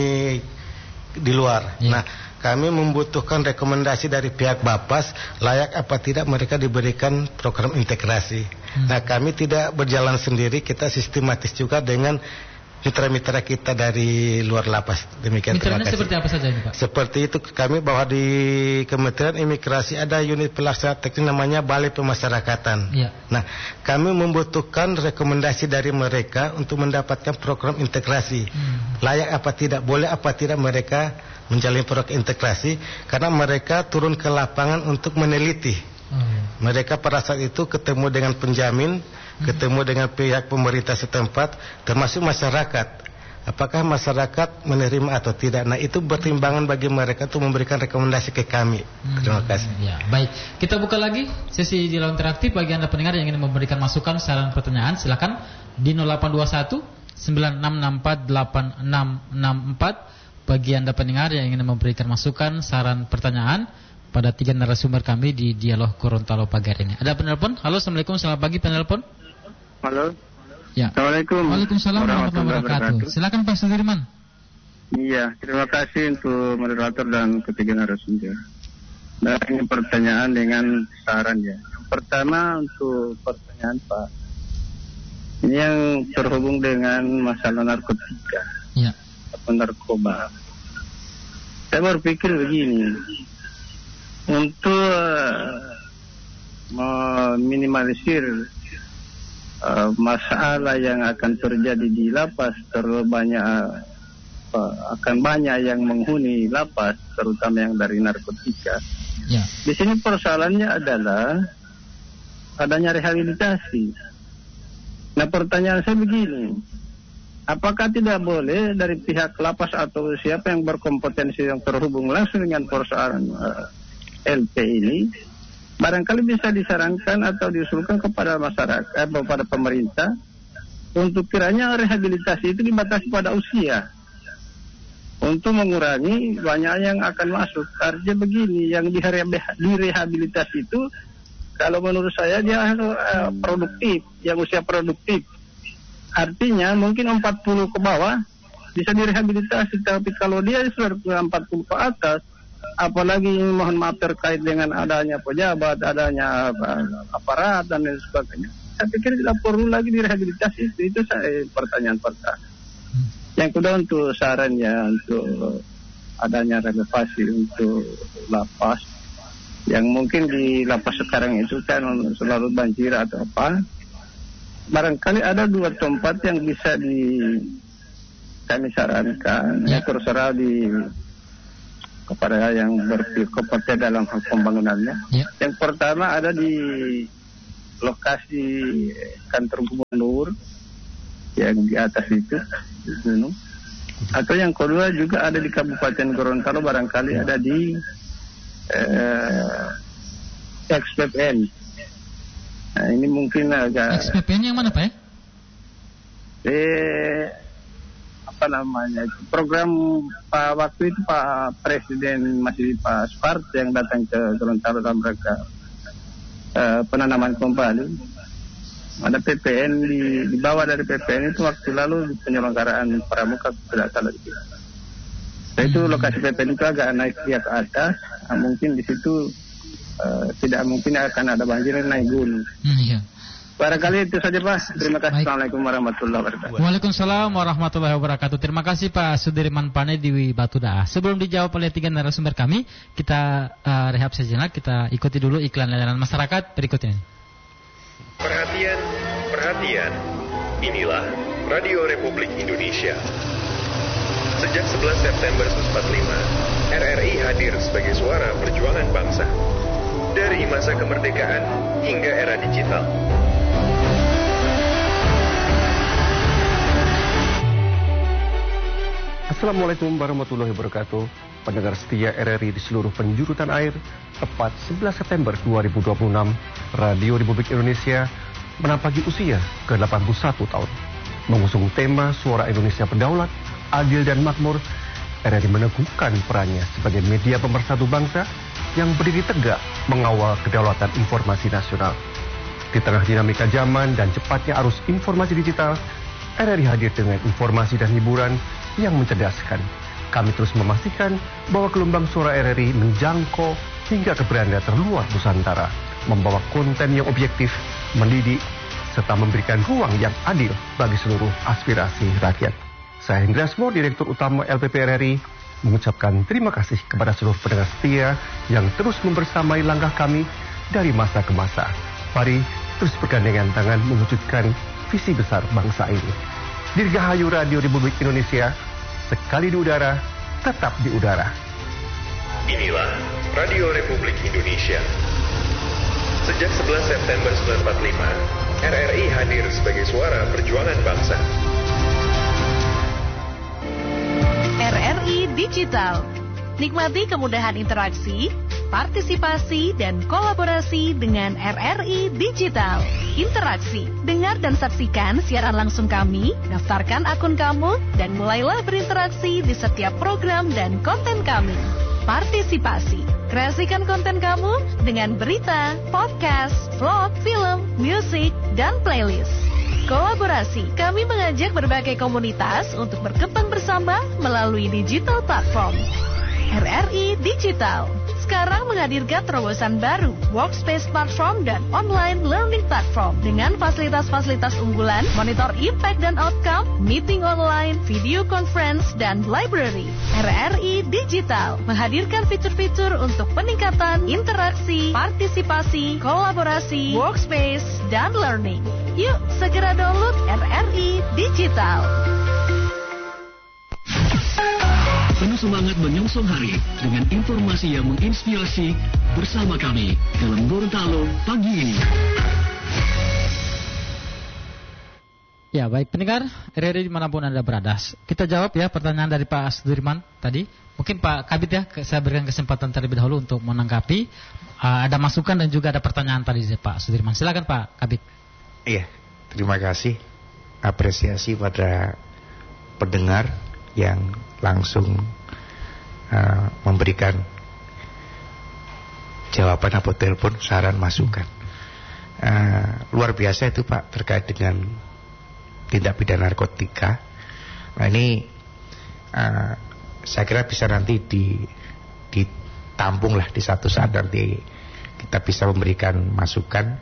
di luar. Yeah. Nah kami membutuhkan rekomendasi dari pihak Bapas layak apa tidak mereka diberikan program integrasi. Hmm. Nah kami tidak berjalan sendiri, kita sistematis juga dengan mitra-mitra kita dari luar lapas. Demikian. Mitranya seperti apa saja ini Pak? Seperti itu kami bahwa di Kementerian Imigrasi ada unit pelaksana teknis namanya Balai Pemasyarakatan. Ya. Nah kami membutuhkan rekomendasi dari mereka untuk mendapatkan program integrasi. Hmm. Layak apa tidak, boleh apa tidak mereka menjalani program integrasi, karena mereka turun ke lapangan untuk meneliti. Hmm. Mereka pada saat itu ketemu dengan penjamin, hmm. ketemu dengan pihak pemerintah setempat, termasuk masyarakat. Apakah masyarakat menerima atau tidak? Nah itu pertimbangan bagi mereka untuk memberikan rekomendasi ke kami. Hmm. Terima kasih. Ya, baik. Kita buka lagi sesi dialog interaktif bagi Anda pendengar yang ingin memberikan masukan, saran, pertanyaan. Silakan di nol delapan dua satu sembilan enam enam empat delapan enam enam empat. Bagi Anda pendengar yang ingin memberikan masukan, saran, pertanyaan pada tiga narasumber kami di Dialog Gorontalo pagi hari ini. Ada penelpon? Halo, assalamualaikum, selamat pagi penelpon. Halo. Ya. Assalamualaikum. Waalaikumsalam warahmatullahi wabarakatuh. Silakan Pak Sudirman. Iya, terima kasih untuk moderator dan ketiga narasumber. Nah, ini pertanyaan dengan saran ya. Yang pertama untuk pertanyaan Pak, ini yang terhubung dengan masalah narkotika. Ya. Narkoba. Saya berpikir begini, untuk uh, meminimalisir uh, masalah yang akan terjadi di lapas, terlalu banyak uh, akan banyak yang menghuni lapas, terutama yang dari narkotika. Ya. Di sini persoalannya adalah adanya rehabilitasi. Nah pertanyaan saya begini, apakah tidak boleh dari pihak lapas atau siapa yang berkompetensi yang terhubung langsung dengan persoalan uh, L P ini, barangkali bisa disarankan atau diusulkan kepada masyarakat, eh, kepada pemerintah, untuk kiranya rehabilitasi itu dibatasi pada usia, untuk mengurangi banyak yang akan masuk. Artinya begini, yang direhabilitasi itu, kalau menurut saya dia uh, produktif, yang usia produktif. Artinya mungkin empat puluh ke bawah bisa direhabilitasi, tapi kalau dia sudah empat puluh ke atas, apalagi mohon maaf terkait dengan adanya pejabat, adanya aparat dan lain sebagainya, saya pikir tidak perlu lagi direhabilitasi. Itu, itu saya pertanyaan pertama. Yang kedua untuk sarannya untuk adanya renovasi untuk lapas yang mungkin di lapas sekarang itu kan selalu banjir atau apa. Barangkali ada dua tempat yang bisa di kami sarankan ya. Terserah di kepada yang berkompetensi dalam pembangunannya. Ya. Yang pertama ada di lokasi kantor gubernur yang di atas itu di gunung. Atau yang kedua juga ada di Kabupaten Gorontalo, barangkali ada di eh, X P P N. Nah, ini mungkin agak X P P N yang mana Pak ya? Eh apa namanya itu program Pak waktu itu Pak Presiden masih Pak Spart yang datang ke Gorontalo dalam rangka uh, penanaman kembali. Ada P P N di, di bawah dari P P N itu waktu lalu penyelenggaraan pramuka tidak salah itu. Nah, itu lokasi P P N itu agak naik dia ke atas. Nah, mungkin di situ uh, tidak mungkin akan ada banjir naik gunung. Hmm, iya. Barangkali itu saja Pak. Terima kasih. Baik. Assalamualaikum warahmatullahi wabarakatuh. Waalaikumsalam warahmatullahi wabarakatuh. Terima kasih Pak Sudirman Pane di Batu Daah. Sebelum dijawab oleh tiga narasumber kami, kita uh, rehab sejenak. Kita ikuti dulu iklan layanan masyarakat berikut ini. Perhatian, perhatian. Inilah Radio Republik Indonesia. Sejak sebelas September seribu sembilan ratus empat puluh lima, R R I hadir sebagai suara perjuangan bangsa. Dari masa kemerdekaan hingga era digital. Assalamualaikum warahmatullahi wabarakatuh. Pendengar setia R R I di seluruh penjuru tanah air, tepat sebelas September dua ribu dua puluh enam, Radio Republik Indonesia menampaki usia ke delapan puluh satu tahun. Mengusung tema Suara Indonesia Berdaulat, Adil dan Makmur, R R I meneguhkan perannya sebagai media pemersatu bangsa yang berdiri tegak mengawal kedaulatan informasi nasional. Di tengah dinamika zaman dan cepatnya arus informasi digital, R R I hadir dengan informasi dan hiburan yang mencerdaskan. Kami terus memastikan bahwa gelombang suara R R I menjangkau hingga ke beranda terluar Nusantara, membawa konten yang objektif, mendidik, serta memberikan ruang yang adil bagi seluruh aspirasi rakyat. Saya Hendra Asmo, Direktur Utama L P P R R I, mengucapkan terima kasih kepada seluruh pendengar setia yang terus membersamai langkah kami dari masa ke masa. Mari terus bergandengan tangan mewujudkan visi besar bangsa ini. Dirgahayu Radio Republik Indonesia, sekali di udara, tetap di udara. Inilah Radio Republik Indonesia. Sejak sebelas September seribu sembilan ratus empat puluh lima, R R I hadir sebagai suara perjuangan bangsa. R R I Digital. Nikmati kemudahan interaksi, partisipasi, dan kolaborasi dengan R R I Digital. Interaksi, dengar dan saksikan siaran langsung kami, daftarkan akun kamu, dan mulailah berinteraksi di setiap program dan konten kami. Partisipasi, kreasikan konten kamu dengan berita, podcast, vlog, film, musik, dan playlist. Kolaborasi, kami mengajak berbagai komunitas untuk berkembang bersama melalui digital platform. R R I Digital sekarang menghadirkan terobosan baru, workspace platform dan online learning platform dengan fasilitas-fasilitas unggulan, monitor impact dan outcome, meeting online, video conference, dan library. R R I Digital menghadirkan fitur-fitur untuk peningkatan interaksi, partisipasi, kolaborasi, workspace, dan learning. Yuk, segera download R R I Digital. Penuh semangat menyongsong hari dengan informasi yang menginspirasi bersama kami dalam Gorontalo pagi ini. Ya, baik pendengar R R I dimanapun Anda berada. Kita jawab ya pertanyaan dari Pak Sudirman tadi. Mungkin Pak Kabit ya, saya berikan kesempatan terlebih dahulu untuk menanggapi. Uh, ada masukan dan juga ada pertanyaan tadi dari Pak Sudirman. Silakan Pak Kabit. Iya, terima kasih. Apresiasi pada pendengar yang langsung uh, memberikan jawaban atau telepon, saran, masukan. Uh, luar biasa itu Pak, terkait dengan tindak pidana narkotika. Nah ini uh, saya kira bisa nanti di ditampung lah di satu saat nanti kita bisa memberikan masukan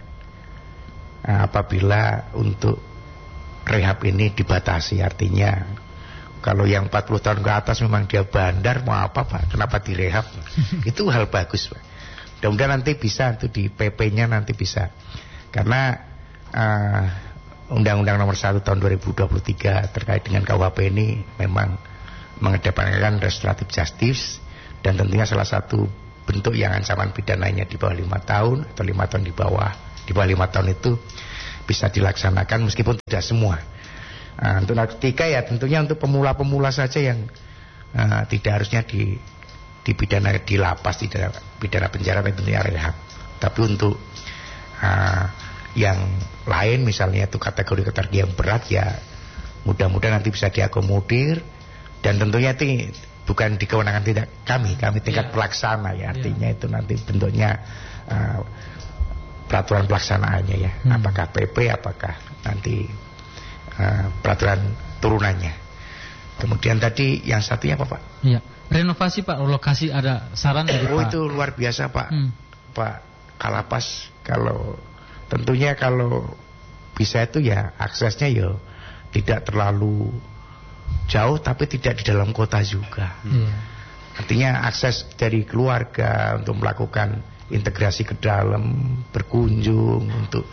uh, apabila untuk rehab ini dibatasi, artinya Kalau yang empat puluh tahun ke atas memang dia bandar, mau apa Pak, kenapa direhab? Itu hal bagus Pak. Mudah-mudahan nanti bisa, itu di P P-nya nanti bisa. Karena uh, Undang-Undang Nomor satu Tahun dua ribu dua puluh tiga terkait dengan K U H P ini memang mengedepankan restoratif justice, dan tentunya salah satu bentuk yang ancaman pidananya di bawah lima tahun atau lima tahun di bawah di bawah lima tahun itu bisa dilaksanakan meskipun tidak semua. Uh, untuk narkotika ya tentunya untuk pemula-pemula saja yang uh, tidak harusnya di dipidana di lapas, tidak pidana penjara, tentunya rehab. Tapi untuk uh, yang lain misalnya itu kategori kategori yang berat ya mudah-mudahan nanti bisa diakomodir, dan tentunya itu bukan di kewenangan tidak kami, kami tingkat yeah. pelaksana ya, artinya yeah. itu nanti bentuknya uh, peraturan pelaksanaannya ya, hmm. apakah P P, apakah nanti uh, peraturan turunannya. Kemudian tadi yang satunya apa Pak? Iya, renovasi Pak, lokasi ada saran dari oh, Pak? Itu luar biasa Pak, hmm. Pak Kalapas. Kalau tentunya kalau bisa itu ya aksesnya ya tidak terlalu jauh, tapi tidak di dalam kota juga. Hmm. Artinya akses dari keluarga untuk melakukan integrasi ke dalam, berkunjung untuk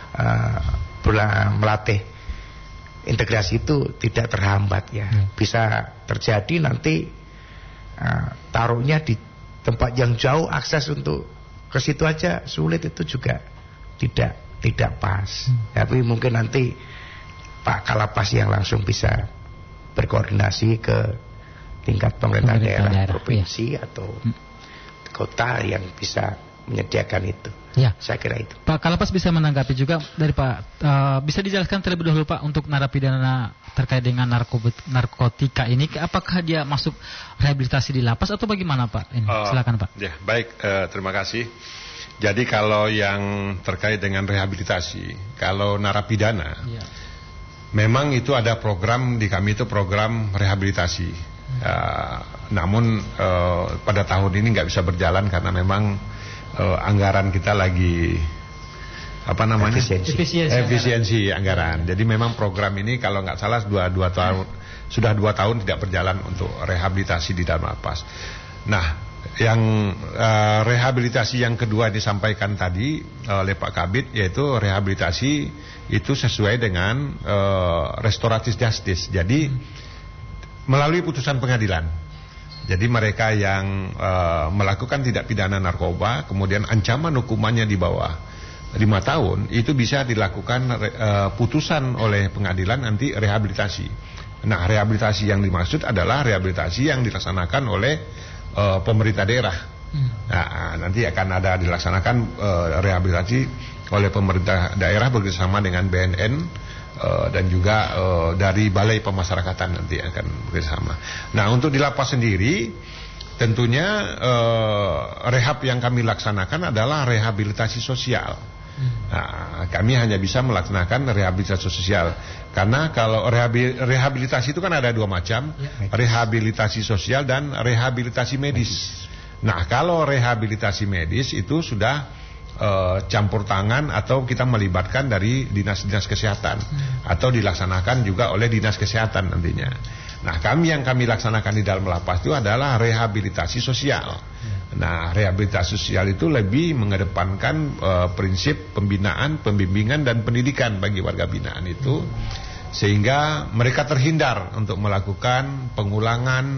uh, melatih integrasi itu tidak terhambat ya. Hmm. Bisa terjadi nanti uh, taruhnya di tempat yang jauh, akses untuk ke situ aja sulit, itu juga tidak tidak pas. Hmm. Tapi mungkin nanti Pak Kalapas yang langsung bisa berkoordinasi ke tingkat pemerintah, pemerintah daerah, daerah, provinsi ya. atau hmm. kota yang bisa menyediakan itu. Ya. Saya kira itu. Pak Kalapas bisa menanggapi juga dari Pak. Uh, bisa dijelaskan terlebih dahulu Pak untuk narapidana terkait dengan narkotika ini, apakah dia masuk rehabilitasi di lapas atau bagaimana Pak? Ini, uh, silakan Pak. Ya, baik. Uh, terima kasih. Jadi kalau yang terkait dengan rehabilitasi, kalau narapidana, ya. memang itu ada program di kami, itu program rehabilitasi. Hmm. Uh, namun uh, pada tahun ini nggak bisa berjalan karena memang uh, anggaran kita lagi apa namanya efisiensi, efisiensi, efisiensi anggaran. anggaran. Jadi memang program ini kalau nggak salah dua dua tahun hmm. sudah dua tahun tidak berjalan untuk rehabilitasi di dalam lapas. Nah, yang uh, rehabilitasi yang kedua disampaikan tadi uh, oleh Pak Kabid, yaitu rehabilitasi itu sesuai dengan uh, restoratif justice. Jadi hmm. melalui putusan pengadilan. Jadi mereka yang uh, melakukan tindak pidana narkoba, kemudian ancaman hukumannya di bawah lima tahun, itu bisa dilakukan uh, putusan oleh pengadilan nanti rehabilitasi. Nah, rehabilitasi yang dimaksud adalah rehabilitasi yang dilaksanakan oleh uh, pemerintah daerah. Hmm. Nah, nanti akan ada dilaksanakan uh, rehabilitasi oleh pemerintah daerah bekerjasama dengan B N N. Uh, dan juga uh, dari Balai Pemasyarakatan nanti akan bersama. Nah, untuk di lapas sendiri tentunya uh, rehab yang kami laksanakan adalah rehabilitasi sosial. Hmm. Nah, kami hanya bisa melaksanakan rehabilitasi sosial karena kalau rehabilitasi itu kan ada dua macam, ya. Rehabilitasi sosial dan rehabilitasi medis. medis. Nah, kalau rehabilitasi medis itu sudah Uh, campur tangan atau kita melibatkan dari dinas-dinas kesehatan hmm. atau dilaksanakan juga oleh dinas kesehatan nantinya. Nah, kami yang kami laksanakan di dalam lapas itu adalah rehabilitasi sosial. Hmm. Nah, rehabilitasi sosial itu lebih mengedepankan uh, prinsip pembinaan, pembimbingan dan pendidikan bagi warga binaan itu, hmm. sehingga mereka terhindar untuk melakukan pengulangan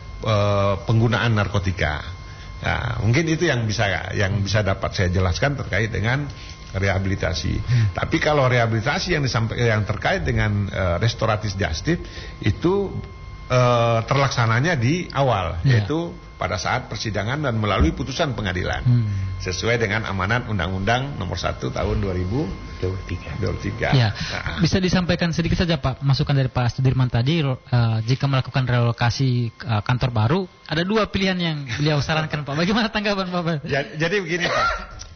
uh, penggunaan narkotika. Nah, mungkin itu yang bisa yang bisa dapat saya jelaskan terkait dengan rehabilitasi. Hmm. Tapi kalau rehabilitasi yang disampaikan yang terkait dengan uh, restoratif justice itu uh, terlaksananya di awal, ya. Yaitu pada saat persidangan dan melalui putusan pengadilan. Hmm. Sesuai dengan amanat Undang-Undang Nomor satu Tahun dua ribu dua puluh tiga. Ya. Nah. Bisa disampaikan sedikit saja Pak, masukan dari Pak Sudirman tadi, uh, jika melakukan relokasi uh, kantor baru, ada dua pilihan yang beliau sarankan Pak. Bagaimana tanggapan Pak? Jadi begini Pak,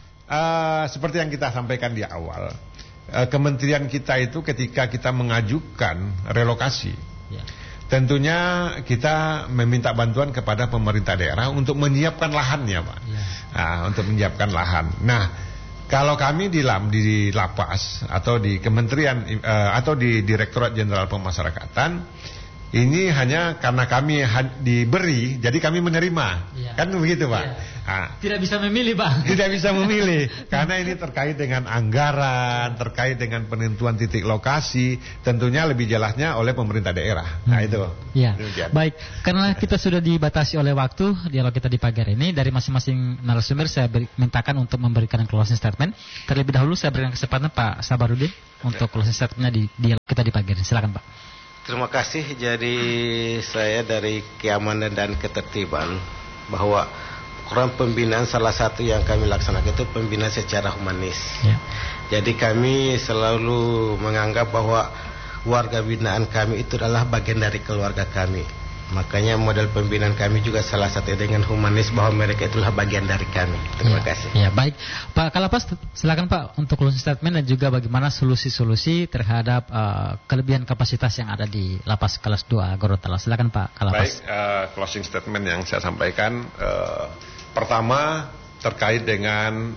uh, seperti yang kita sampaikan di awal, uh, kementerian kita itu ketika kita mengajukan relokasi, ya. Tentunya kita meminta bantuan kepada pemerintah daerah untuk menyiapkan lahannya Pak, ya. Nah, untuk menyiapkan lahan. Nah, kalau kami di lam di lapas atau di kementerian uh, atau di Direktorat Jenderal Pemasyarakatan, Ini hanya karena kami diberi, jadi kami menerima, ya. Kan begitu Pak? Ya. Nah, tidak bisa memilih Pak. Tidak bisa memilih, karena ini terkait dengan anggaran, terkait dengan penentuan titik lokasi, tentunya lebih jelasnya oleh pemerintah daerah. Hmm. Nah itu. Ya. Baik, karena kita sudah dibatasi oleh waktu dialog kita di pagi hari ini, dari masing-masing narasumber saya beri, mintakan untuk memberikan closing statement. Terlebih dahulu saya berikan kesempatan Pak Sabarudin untuk closing statementnya di dialog kita di pagi hari ini. Silakan Pak. Terima kasih. Jadi saya dari keamanan dan ketertiban, bahwa program pembinaan salah satu yang kami laksanakan itu pembinaan secara humanis. Ya. Jadi kami selalu menganggap bahwa warga binaan kami itu adalah bagian dari keluarga kami. Makanya model pembinaan kami juga salah satu dengan humanis, bahwa mereka itulah bagian dari kami. Terima ya, kasih. Ya, baik. Pak Kalapas, silakan Pak untuk closing statement dan juga bagaimana solusi-solusi terhadap uh, kelebihan kapasitas yang ada di lapas kelas dua Gorontalo. Silakan Pak Kalapas. Baik, uh, closing statement yang saya sampaikan uh, pertama terkait dengan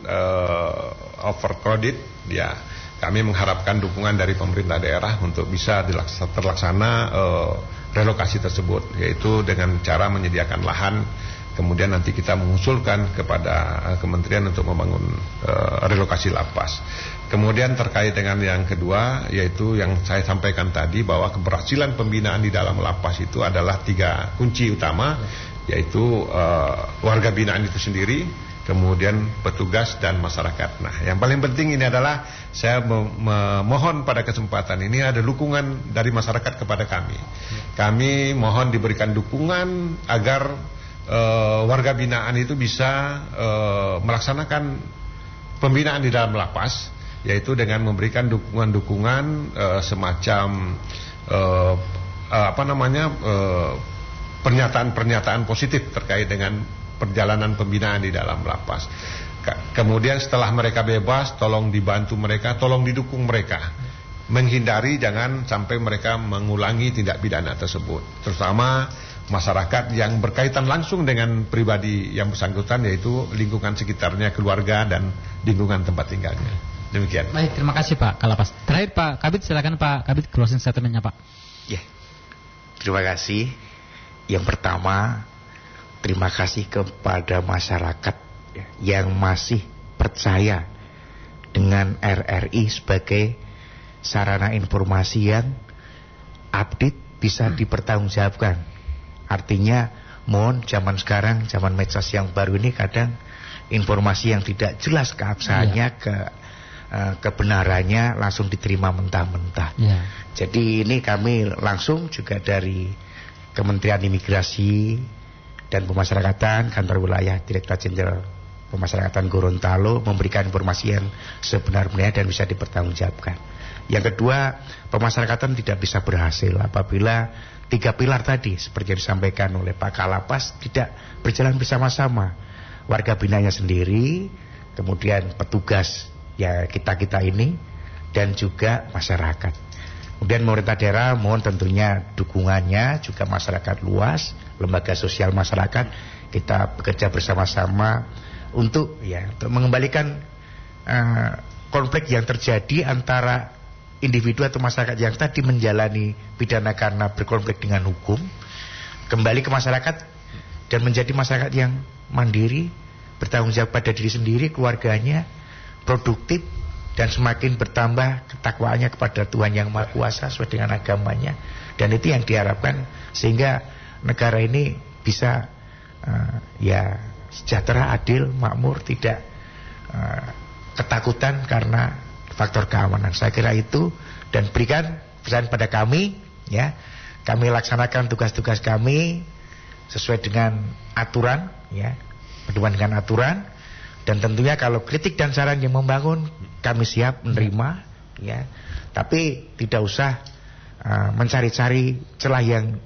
uh, overcrowded, ya. Kami mengharapkan dukungan dari pemerintah daerah untuk bisa terlaksana uh, relokasi tersebut, yaitu dengan cara menyediakan lahan, kemudian nanti kita mengusulkan kepada uh, kementerian untuk membangun uh, relokasi lapas. Kemudian terkait dengan yang kedua, yaitu yang saya sampaikan tadi, bahwa keberhasilan pembinaan di dalam lapas itu adalah tiga kunci utama, yaitu uh, warga binaan itu sendiri, kemudian petugas dan masyarakat. Nah, yang paling penting ini adalah saya memohon pada kesempatan ini ada dukungan dari masyarakat kepada kami. Kami mohon diberikan dukungan agar uh, warga binaan itu bisa uh, melaksanakan pembinaan di dalam lapas, yaitu dengan memberikan dukungan-dukungan uh, semacam uh, uh, apa namanya uh, pernyataan-pernyataan positif terkait dengan perjalanan pembinaan di dalam lapas. Kemudian setelah mereka bebas, tolong dibantu mereka, tolong didukung mereka, menghindari jangan sampai mereka mengulangi tindak pidana tersebut, terutama masyarakat yang berkaitan langsung dengan pribadi yang bersangkutan, yaitu lingkungan sekitarnya, keluarga dan lingkungan tempat tinggalnya. Demikian. Baik, terima kasih Pak Kalapas. Terakhir Pak Kabid, silakan Pak Kabid closing statementnya Pak. Ya, terima kasih. Yang pertama, terima kasih kepada masyarakat yang masih percaya dengan R R I sebagai sarana informasi yang update, bisa dipertanggungjawabkan. Artinya, mohon zaman sekarang, zaman medsos yang baru ini kadang informasi yang tidak jelas keabsahannya, ya. ke uh, kebenarannya langsung diterima mentah-mentah. Ya. Jadi ini kami langsung juga dari Kementerian Imigrasi dan Pemasyarakatan, Kantor Wilayah Direktorat Jenderal Pemasyarakatan Gorontalo memberikan informasi yang sebenar-benarnya dan bisa dipertanggungjawabkan. Yang kedua, pemasyarakatan tidak bisa berhasil apabila tiga pilar tadi seperti yang disampaikan oleh Pak Kalapas tidak berjalan bersama-sama. Warga binanya sendiri, kemudian petugas ya kita-kita ini, dan juga masyarakat. Kemudian pemerintah daerah mohon tentunya dukungannya, juga masyarakat luas, lembaga sosial masyarakat, kita bekerja bersama-sama untuk ya untuk mengembalikan uh, konflik yang terjadi antara individu atau masyarakat yang tadi menjalani pidana karena berkonflik dengan hukum, kembali ke masyarakat dan menjadi masyarakat yang mandiri, bertanggung jawab pada diri sendiri, keluarganya, produktif, dan semakin bertambah ketakwaannya kepada Tuhan Yang Maha Kuasa sesuai dengan agamanya. Dan itu yang diharapkan sehingga negara ini bisa uh, ya sejahtera, adil, makmur, tidak uh, ketakutan karena faktor keamanan. Saya kira itu, dan berikan pesan pada kami ya, kami laksanakan tugas-tugas kami sesuai dengan aturan ya, berhubungan dengan aturan. Dan tentunya kalau kritik dan saran yang membangun, kami siap menerima ya. Tapi tidak usah uh, mencari-cari celah yang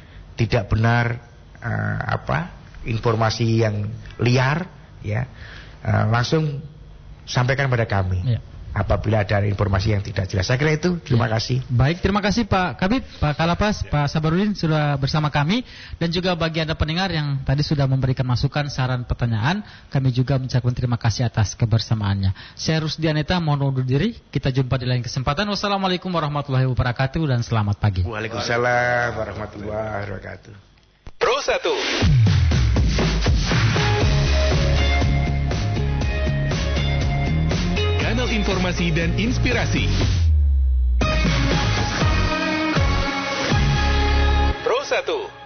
tidak benar, uh, apa informasi yang liar ya. Uh, langsung sampaikan pada kami. Ya. apabila ada informasi yang tidak jelas. Saya kira itu. Terima ya. kasih. Baik, terima kasih Pak Kabid, Pak Kalapas, ya. Pak Sabarudin sudah bersama kami, dan juga bagi Anda pendengar yang tadi sudah memberikan masukan, saran, pertanyaan, kami juga mengucapkan terima kasih atas kebersamaannya. Saya Rusdianeta, mohon undur diri. Kita jumpa di lain kesempatan. Wassalamualaikum warahmatullahi wabarakatuh dan selamat pagi. Waalaikumsalam warahmatullahi wabarakatuh. Pro satu. Kanal informasi dan inspirasi. Pro satu.